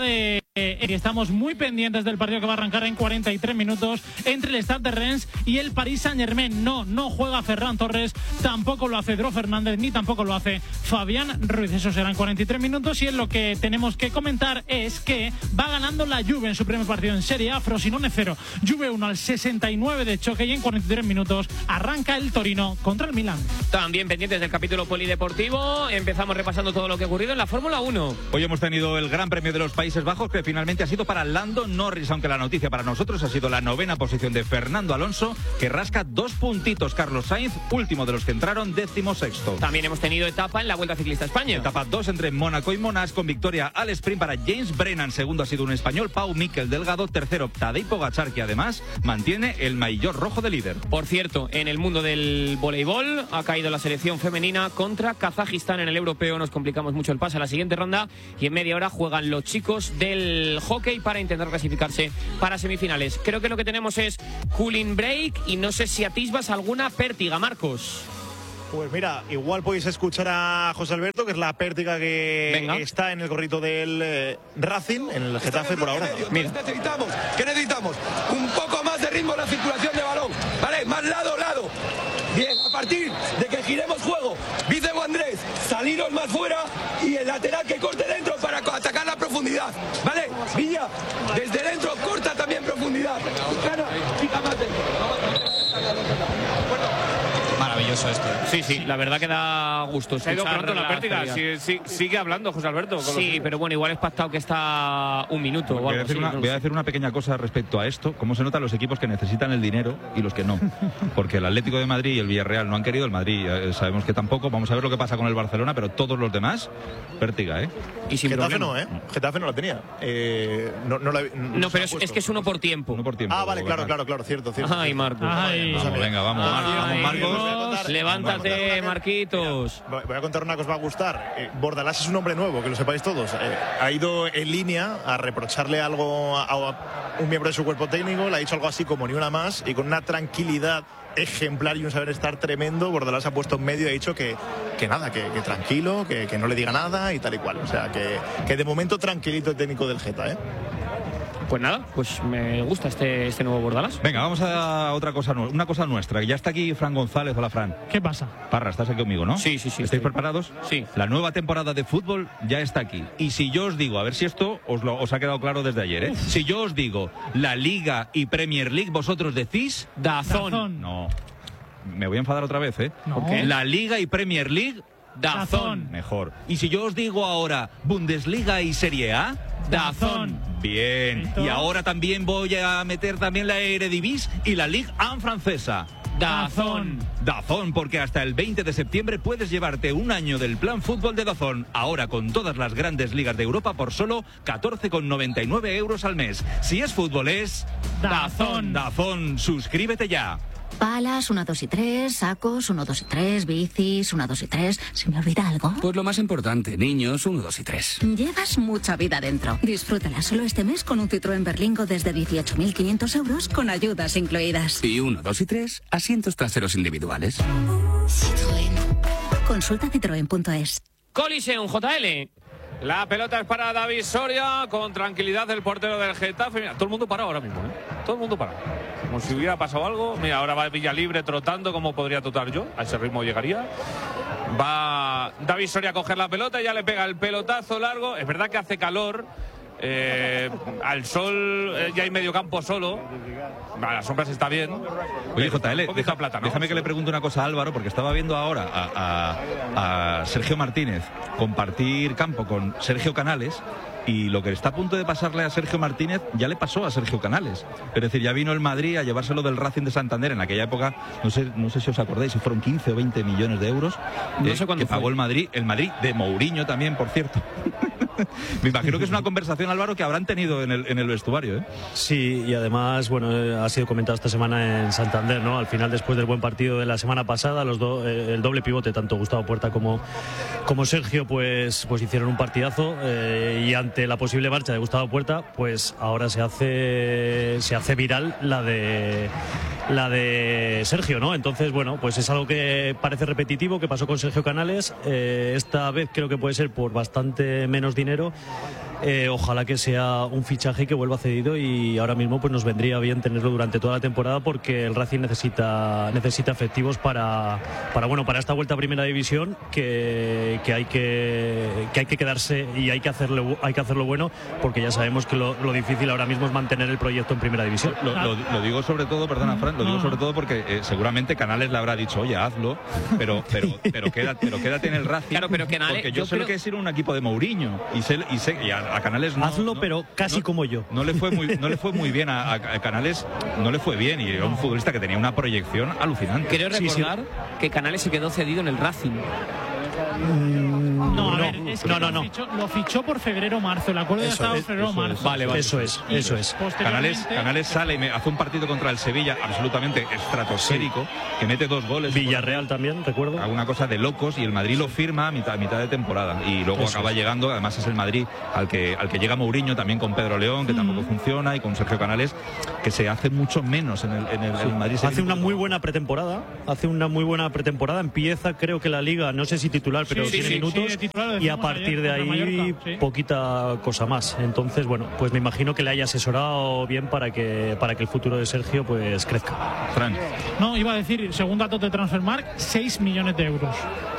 Estamos muy pendientes del partido que va a arrancar en 43 minutos entre el Stade de Rennes y el Paris Saint-Germain. No juega Ferran Torres, tampoco lo hace Dro Fernández, ni tampoco lo hace Fabián Ruiz. Eso serán 43 minutos y en lo que tenemos que comentar es que va ganando la Juve en su primer partido en Serie A, Frosinone 0, Juve 1 al 69 de choque, y en 43 minutos arranca el Torino contra el Milan. También pendientes del capítulo polideportivo, empezamos repasando todo lo que ha ocurrido en la Fórmula 1. Hoy hemos tenido el Gran Premio de los Países Bajos, que finalmente ha sido para Lando Norris, aunque la noticia para nosotros ha sido la 9ª posición de Fernando Alonso, que rasca 2 puntitos. Carlos Sainz, último de los que entraron, 16º. También hemos tenido etapa en la Vuelta Ciclista a España. Etapa 2 entre Mónaco y Monash, con victoria al sprint para James Brennan. Segundo ha sido un español, Pau Miquel Delgado. Tercero, Tadej Pogačar, que además mantiene el maillot rojo de líder. Por cierto, en el mundo del voleibol ha caído la selección femenina contra Kazajistán en el europeo. Nos complicamos mucho el pase a la siguiente ronda y en media hora juegan los chicos del hockey para intentar clasificarse para semifinales. Creo que lo que tenemos es cooling break y no sé si atisbas alguna pértiga, Marcos. Pues mira, igual podéis escuchar a José Alberto, que es la pértiga que está en el gorrito del Racing, en el Getafe por ahora. Mira. ¿Qué necesitamos? Un poco más de ritmo en la circulación de balón, ¿vale? Más lado. Bien, a partir de que giremos juego, Vicente o Andrés, saliros más fuera y el lateral que corte dentro para atacar la profundidad, ¿vale? Villa, desde dentro corta también profundidad. Gana, pica más dentro. Maravilloso esto. Sí, la verdad que da gusto. Se ha ido pronto la pértiga. Sigue hablando, José Alberto. Sí, pero bueno, igual es pactado que está un minuto. Voy a decir una pequeña cosa respecto a esto. ¿Cómo se notan los equipos que necesitan el dinero y los que no? Porque el Atlético de Madrid y el Villarreal no han querido, el Madrid sabemos que tampoco. Vamos a ver lo que pasa con el Barcelona, pero todos los demás, pértiga, ¿eh? Y sin Getafe problema. Getafe no la tenía. No, pero es que es uno por tiempo. Ah, vale, claro, cierto. Ay, Marcos. Venga, vamos, Marcos. Levántate, Marquitos. Voy a contar una que os va a gustar. Bordalás es un hombre nuevo, que lo sepáis todos. Ha ido en línea a reprocharle algo a un miembro de su cuerpo técnico, le ha dicho algo así como ni una más, y con una tranquilidad ejemplar y un saber estar tremendo, Bordalás se ha puesto en medio y ha dicho que nada, que tranquilo, que no le diga nada y tal y cual. O sea, que de momento tranquilito el técnico del Geta, Pues nada, pues me gusta este nuevo Bordalás. Venga, vamos a otra cosa, una cosa nuestra. Ya está aquí Fran González. Hola, Fran. ¿Qué pasa? Parra, estás aquí conmigo, ¿no? Sí. ¿Estáis preparados? Sí. La nueva temporada de fútbol ya está aquí. Y si yo os digo, a ver si esto os ha quedado claro desde ayer, Si yo os digo la Liga y Premier League, vosotros decís DAZN. No. Me voy a enfadar otra vez, No. ¿Por qué? La Liga y Premier League, DAZN. Mejor. Y si yo os digo ahora Bundesliga y Serie A, DAZN. Bien. ¿Esto? Y ahora también voy a meter también la Eredivisie y la Ligue 1 francesa. DAZN, porque hasta el 20 de septiembre puedes llevarte un año del plan fútbol de DAZN, ahora con todas las grandes ligas de Europa por solo 14,99 € al mes. Si es fútbol es DAZN. DAZN, suscríbete ya. Palas, 1, 2 y 3, sacos, 1, 2 y 3, bicis, 1, 2 y 3. ¿Se me olvida algo? Pues lo más importante, niños, 1, 2 y 3. Llevas mucha vida dentro. Disfrútala solo este mes con un Citroën Berlingo desde 18.500 € con ayudas incluidas. Y 1, 2 y 3, asientos traseros individuales. Citroën. Consulta citroen.es. Coliseum, JL. La pelota es para David Soria, con tranquilidad el portero del Getafe. Mira, todo el mundo para ahora mismo, Todo el mundo para. Como si hubiera pasado algo. Mira, ahora va Villalibre trotando, como podría trotar yo. A ese ritmo llegaría. Va David Soria a coger la pelota y ya le pega el pelotazo largo. Es verdad que hace calor. Al sol ya hay medio campo solo. A las sombras está bien. Oye, JL, plata, ¿no? déjame que le pregunte una cosa a Álvaro, porque estaba viendo ahora a Sergio Martínez compartir campo con Sergio Canales, y lo que está a punto de pasarle a Sergio Martínez ya le pasó a Sergio Canales. Es decir, ya vino el Madrid a llevárselo del Racing de Santander en aquella época. No sé si os acordáis, si fueron 15 o 20 millones de euros no sé cuándo que pagó fue. el Madrid de Mourinho también, por cierto. Me imagino que es una conversación, Álvaro, que habrán tenido en el vestuario, Sí, y además, bueno, ha sido comentado esta semana en Santander, ¿no? Al final, después del buen partido de la semana pasada, el doble pivote, tanto Gustavo Puerta como Sergio, pues hicieron un partidazo, y ante la posible marcha de Gustavo Puerta, pues ahora se hace viral la de Sergio, ¿no? Entonces, bueno, pues es algo que parece repetitivo, que pasó con Sergio Canales. Esta vez creo que puede ser por bastante menos dinero. Ojalá que sea un fichaje que vuelva cedido, y ahora mismo pues nos vendría bien tenerlo durante toda la temporada, porque el Racing necesita efectivos para esta vuelta a Primera División, que hay que quedarse y hay que hacerlo bueno, porque ya sabemos que lo difícil ahora mismo es mantener el proyecto en Primera División. Lo digo sobre todo, perdona Fran, lo digo sobre todo porque seguramente Canales le habrá dicho, oye, hazlo, pero quédate en el Racing. Claro, pero Canales, porque yo sé lo que es ir a un equipo de Mourinho y a Canales no, hazlo, pero casi como yo. No le fue muy bien a Canales, no le fue bien, y era un futbolista que tenía una proyección alucinante. Quiero recordar que Canales se quedó cedido en el Racing. Lo fichó por febrero-marzo. El acuerdo ya estaba en febrero-marzo. Vale. Eso es. Canales sale y hace un partido contra el Sevilla absolutamente estratosférico, que mete 2 goles. Villarreal también, recuerdo. Alguna cosa de locos, y el Madrid lo firma a mitad de temporada. Y luego acaba llegando, además es el Madrid al que llega Mourinho, también con Pedro León, que tampoco funciona, y con Sergio Canales, que se hace mucho menos en el Madrid. Hace una muy buena pretemporada. Empieza, creo que la Liga, no sé si titular, pero tiene minutos. Y a partir de ahí, poquita cosa más. Entonces, bueno, pues me imagino que le haya asesorado bien para que el futuro de Sergio pues crezca. Fran. No, iba a decir, según datos de Transfermarkt, 6 millones de euros.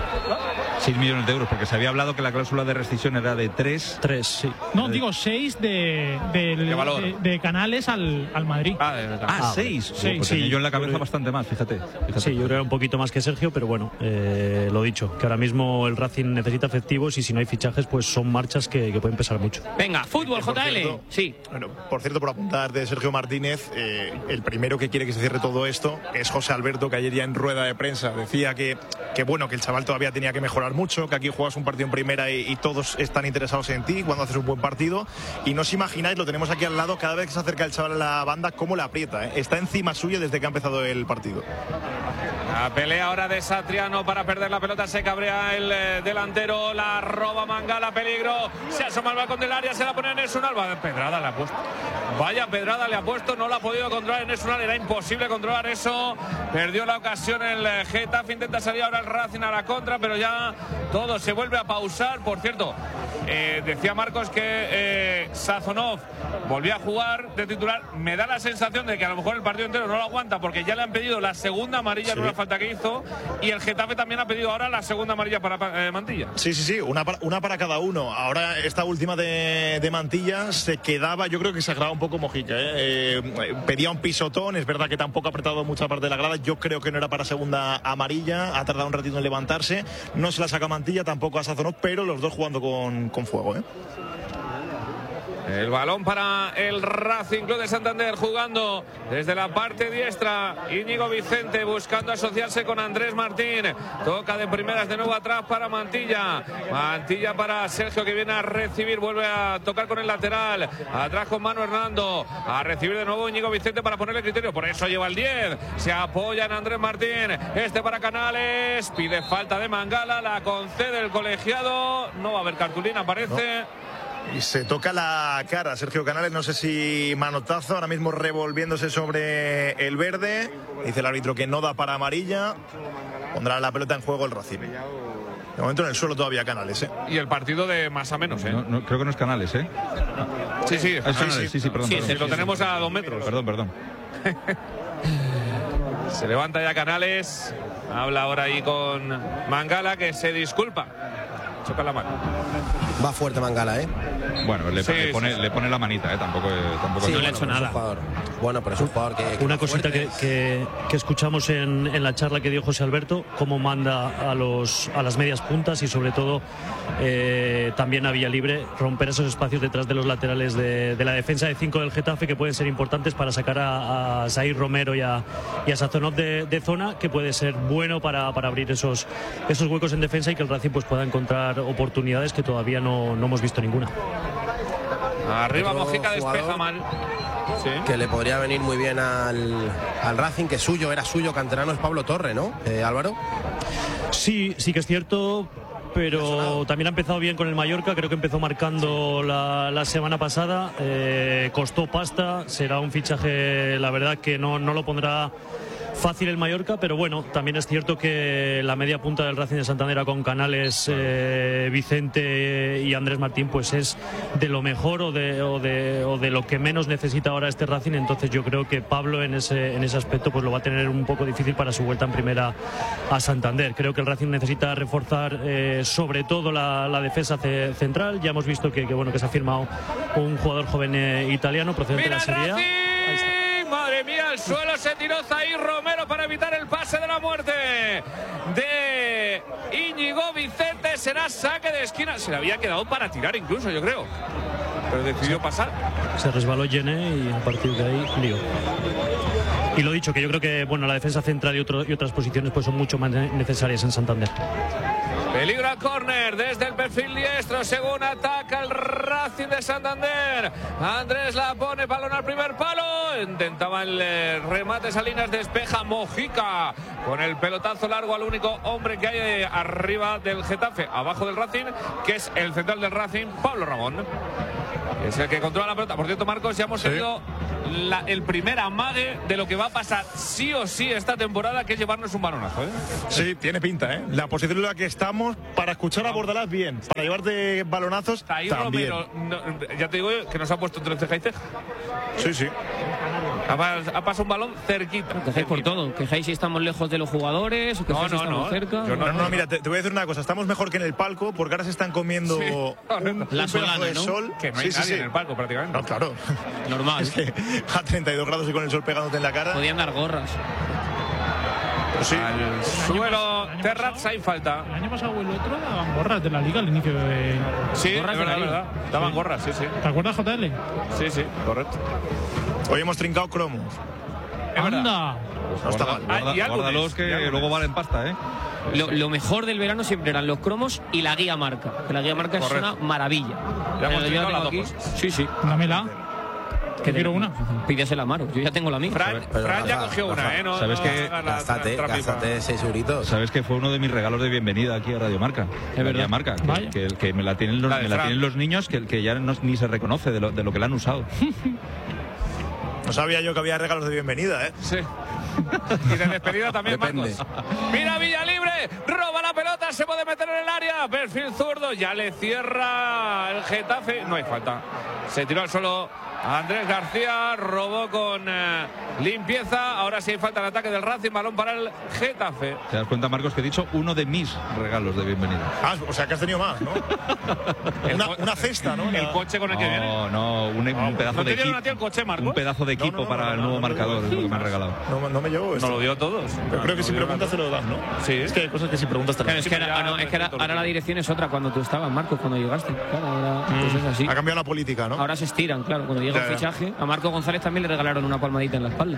6 millones de euros, porque se había hablado que la cláusula de rescisión era de 3. 3, sí. No, digo 6 de Canales al Madrid. 6. Pues tenía yo en la cabeza bastante más, fíjate. Sí, yo creo que era un poquito más que Sergio, pero bueno, lo dicho, que ahora mismo el Racing necesita efectivos, y si no hay fichajes, pues son marchas que pueden pesar mucho. Venga, fútbol, JL. Sí. Bueno, por cierto, por apuntar de Sergio Martínez, el primero que quiere que se cierre todo esto es José Alberto, que ayer ya en rueda de prensa decía que el chaval todavía tenía que mejorar mucho, que aquí juegas un partido en primera y todos están interesados en ti cuando haces un buen partido, y no os imagináis, lo tenemos aquí al lado, cada vez que se acerca el chaval a la banda, cómo le aprieta, está encima suya desde que ha empezado el partido. La pelea ahora de Satriano para perder la pelota, se cabrea el delantero, la roba Mangala, peligro, se asoma al balcón del área, se la pone en Nesunal, pedrada le ha puesto, vaya pedrada le ha puesto, no la ha podido controlar en Nesunal, era imposible controlar eso, perdió la ocasión el Getafe, intenta salir ahora el Racing a la contra, pero ya todo se vuelve a pausar. Por cierto, decía Marcos que Sazonov volvía a jugar de titular. Me da la sensación de que a lo mejor el partido entero no lo aguanta, porque ya le han pedido la segunda amarilla en una falta que hizo, y el Getafe también ha pedido ahora la segunda amarilla para Mantilla. Sí, una para cada uno. Ahora esta última de Mantilla se quedaba, yo creo que se agravaba un poco Mojica, pedía un pisotón, es verdad que tampoco ha apretado mucha parte de la grada, yo creo que no era para segunda amarilla, ha tardado un ratito en levantarse, no se la saca Mantilla, tampoco a Sazonov, pero los dos jugando con fuego. El balón para el Racing Club de Santander, jugando desde la parte diestra. Íñigo Vicente buscando asociarse con Andrés Martín. Toca de primeras de nuevo atrás para Mantilla. Mantilla para Sergio, que viene a recibir. Vuelve a tocar con el lateral. Atrás con Manu Hernando. A recibir de nuevo Íñigo Vicente para ponerle criterio. Por eso lleva el 10. Se apoya en Andrés Martín. Para Canales. Pide falta de Mangala. La concede el colegiado. No va a haber cartulina, parece. No. Y se toca la cara Sergio Canales, no sé si manotazo, ahora mismo revolviéndose sobre el verde. Dice el árbitro que no da para amarilla. Pondrá la pelota en juego el Racing. De momento en el suelo todavía Canales, Y el partido de más a menos, No, creo que no es Canales, Sí, perdón. Sí, lo tenemos a 2 metros. Perdón. Se levanta ya Canales. Habla ahora ahí con Mangala, que se disculpa. Choca la mano. Va fuerte Mangala, Bueno, le pone la manita, tampoco no le ha hecho nada. Bueno, pero es un jugador que una cosita que escuchamos en la charla que dio José Alberto, cómo manda a las medias puntas, y sobre todo también a vía libre, romper esos espacios detrás de los laterales de la defensa de 5 del Getafe, que pueden ser importantes para sacar a Zair Romero y a Sazonov de zona, que puede ser bueno para abrir esos huecos en defensa, y que el Racing pues pueda encontrar oportunidades que todavía no hemos visto ninguna. Arriba Mojica despeja mal. Que le podría venir muy bien al Racing, que era suyo, canterano, es Pablo Torre, ¿no, Álvaro? Sí que es cierto, pero también ha empezado bien con el Mallorca, creo que empezó marcando la semana pasada, costó pasta, será un fichaje, la verdad que no lo pondrá fácil el Mallorca, pero bueno, también es cierto que la media punta del Racing de Santander con Canales, Vicente y Andrés Martín, pues es de lo mejor o de lo que menos necesita ahora este Racing. Entonces yo creo que Pablo en ese aspecto pues lo va a tener un poco difícil para su vuelta en primera a Santander. Creo que el Racing necesita reforzar sobre todo la defensa central. Ya hemos visto que se ha firmado un jugador joven italiano procedente de la Serie A. Madre mía, al suelo se tiró Zair Romero para evitar el pase de la muerte de Íñigo Vicente. Será saque de esquina. Se le había quedado para tirar incluso, yo creo, pero decidió pasar. Se resbaló Gené y a partir de ahí lío. Y lo dicho, que yo creo que la defensa central y otras posiciones pues son mucho más necesarias en Santander. Peligro al córner desde el perfil diestro, según ataca el Racing de Santander. Andrés la pone, balón al primer palo. Intentaba el remate, Salinas despeja, Mojica con el pelotazo largo al único hombre que hay arriba del Getafe, abajo del Racing, que es el central del Racing, Pablo Ramón. Es el que controla la pelota. Por cierto, Marcos, ya hemos seguido el primer amague de lo que va a pasar sí o sí esta temporada, que es llevarnos un balonazo, ¿eh? Sí, tiene pinta, ¿eh? La posición en la que estamos, para escuchar a Bordalás, bien. Para llevarte balonazos, Zair también. Romero, ya te digo que nos ha puesto entre ceja y ceja. Sí, sí. Ha pasado un balón cerquita. Quejáis por todo. Quejáis si estamos lejos de los jugadores, o quejáis si estamos cerca. No, mira, te voy a decir una cosa. Estamos mejor que en el palco, porque ahora se están comiendo un pedazo de sol. Que no hay nadie en el palco prácticamente. No, claro. Normal. Es que a 32 grados y con el sol pegándote en la cara. Podían dar gorras. Pues sí. Al suelo, Terrats, hay falta. El año pasado o el otro daban gorras de la Liga al inicio de... Sí, gorras es verdad. Daban gorras, sí. ¿Te acuerdas, JL? Sí, correcto. Hoy hemos trincado cromos. ¡Anda! No está mal. Guárdalos que luego valen pasta, ¿eh? Lo mejor del verano siempre eran los cromos y la guía marca. Que la guía marca es una maravilla. Ya hemos Yo trincado las aquí. dos. Sí. Dámela. Que quiero una. Pídesela a Maro. Yo ya tengo la mía. Fran ya cogió una, ¿eh? No, ¿sabes que Gástate 6 euritos. Sabes que fue uno de mis regalos de bienvenida aquí a Radio Marca? Es verdad. Marca, que me la tienen los niños, que ya ni se reconoce de lo que la han usado. No sabía yo que había regalos de bienvenida, ¿eh? Sí. Y de despedida también, Marcos. Mira Villalibre, roba la pelota, se puede meter en el área. Perfil zurdo, ya le cierra el Getafe. No hay falta. Se tiró al suelo Andrés García, robó con limpieza. Ahora sí hay falta en ataque del Racing, balón para el Getafe. ¿Te das cuenta, Marcos, que he dicho uno de mis regalos de bienvenida? Ah, o sea que has tenido más, ¿no? una cesta, ¿no? El coche con el que viene. No, un pedazo de equipo. El coche, Marcos? Un pedazo de equipo para el nuevo marcador, es lo que me han regalado. No me llevo esto. No lo dio a todos. Pero creo que si preguntas se lo das, ¿no? Sí. Es que hay cosas que si preguntas te lo das. Es que ahora la dirección es otra cuando tú estabas, Marcos, cuando llegaste. Claro, pues es así. Ha cambiado la política, ¿no? Ahora se estiran, claro. Cuando llega el fichaje, a Marco González también le regalaron una palmadita en la espalda.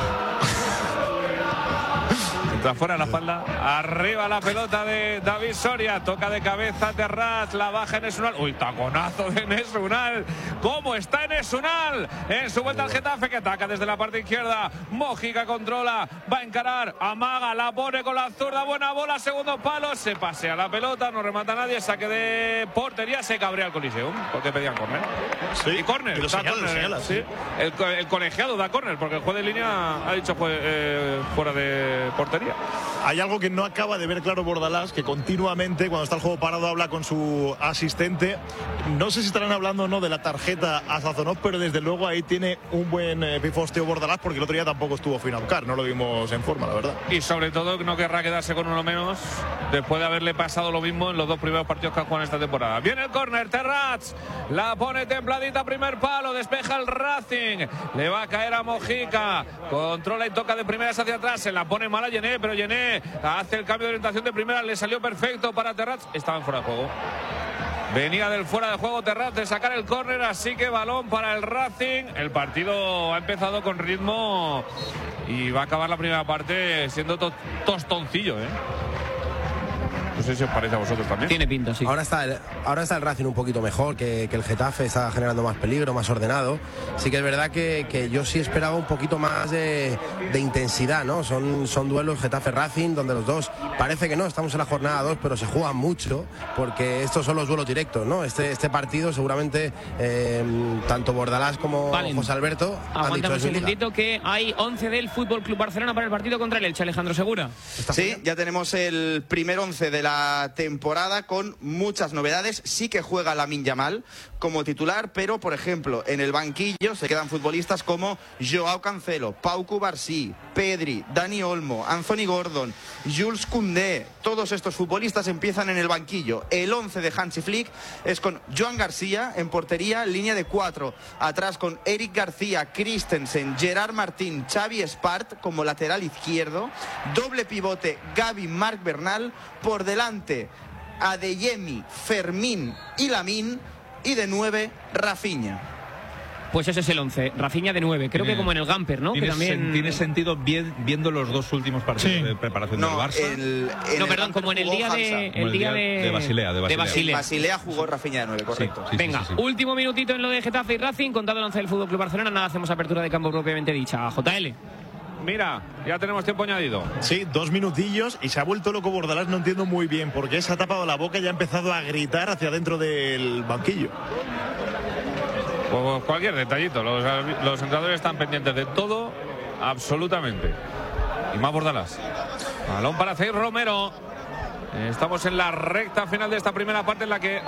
Entra fuera la espalda, arriba la pelota de David Soria, toca de cabeza Terrats, la baja Enes Unal. Uy, taconazo de Enes Unal. ¿Cómo está Enes Unal? En su vuelta al Getafe, que ataca desde la parte izquierda. Mojica controla, va a encarar, amaga, la pone con la zurda, buena bola, segundo palo, se pasea la pelota, no remata nadie, saque de portería, se cabrea el Coliseum, porque pedían córner. Sí, y córner, lo señala, sí. El colegiado da córner, porque el juez de línea ha dicho fuera de portería. Hay algo que no acaba de ver claro Bordalás, que continuamente cuando está el juego parado habla con su asistente. No sé si estarán hablando o no de la tarjeta a Sazonov, pero desde luego ahí tiene un buen pifosteo Bordalás, porque el otro día tampoco estuvo Finaucar, no lo vimos en forma, la verdad. Y sobre todo no querrá quedarse con uno menos después de haberle pasado lo mismo en los dos primeros partidos que han jugado en esta temporada. Viene el córner, Terrats la pone templadita, primer palo, despeja el Racing, le va a caer a Mojica, controla y toca de primeras hacia atrás, se la pone mal a Gené, pero Gené hace el cambio de orientación de primera, le salió perfecto para Terrats, estaban fuera de juego. Venía del fuera de juego Terrats de sacar el córner, así que balón para el Racing. El partido ha empezado con ritmo y va a acabar la primera parte siendo tostoncillo, ¿eh? Pues sé si os parece a vosotros también. Tiene pinta, sí. Ahora está el Racing un poquito mejor que el Getafe, está generando más peligro, más ordenado. Sí que es verdad que yo sí esperaba un poquito más de intensidad, ¿no? Son duelos Getafe-Racing donde los dos, parece que no, estamos en la jornada 2, pero se juegan mucho porque estos son los duelos directos, ¿no? Este partido seguramente tanto Bordalás como José Alberto han dicho un segundito que hay 11 del Fútbol Club Barcelona para el partido contra el Elche. Alejandro Segura. Sí, ya tenemos el primer 11 de la temporada con muchas novedades. Sí que juega Lamine Yamal como titular, pero por ejemplo en el banquillo se quedan futbolistas como Joao Cancelo, Pau Cubarsí, Pedri, Dani Olmo, Anthony Gordon, Jules Koundé. Todos estos futbolistas empiezan en el banquillo. El 11 de Hansi Flick es con Joan García en portería, línea de 4, atrás con Eric García, Christensen, Gerard Martín, Xavi Espart como lateral izquierdo, doble pivote Gavi, Marc Bernal, por delante Adeyemi, Fermín y Lamine, y de 9 Rafinha. Pues ese es el 11, Rafinha de 9, creo que como en el Gamper, ¿no? Tiene sentido viendo los dos últimos partidos de preparación del Barça. Como en el día de Basilea. En Basilea jugó Rafinha de 9, correcto. Venga, último minutito en lo de Getafe y Racing, contado el 11 del Fútbol Club Barcelona, nada, hacemos apertura de campo propiamente dicha. JL. Mira, ya tenemos tiempo añadido. Sí, 2 minutillos y se ha vuelto loco Bordalás, no entiendo muy bien por qué se ha tapado la boca y ha empezado a gritar hacia dentro del banquillo. Pues cualquier detallito, los entrenadores están pendientes de todo, absolutamente. Y más Bordalás. Balón para Cey Romero. Estamos en la recta final de esta primera parte en la que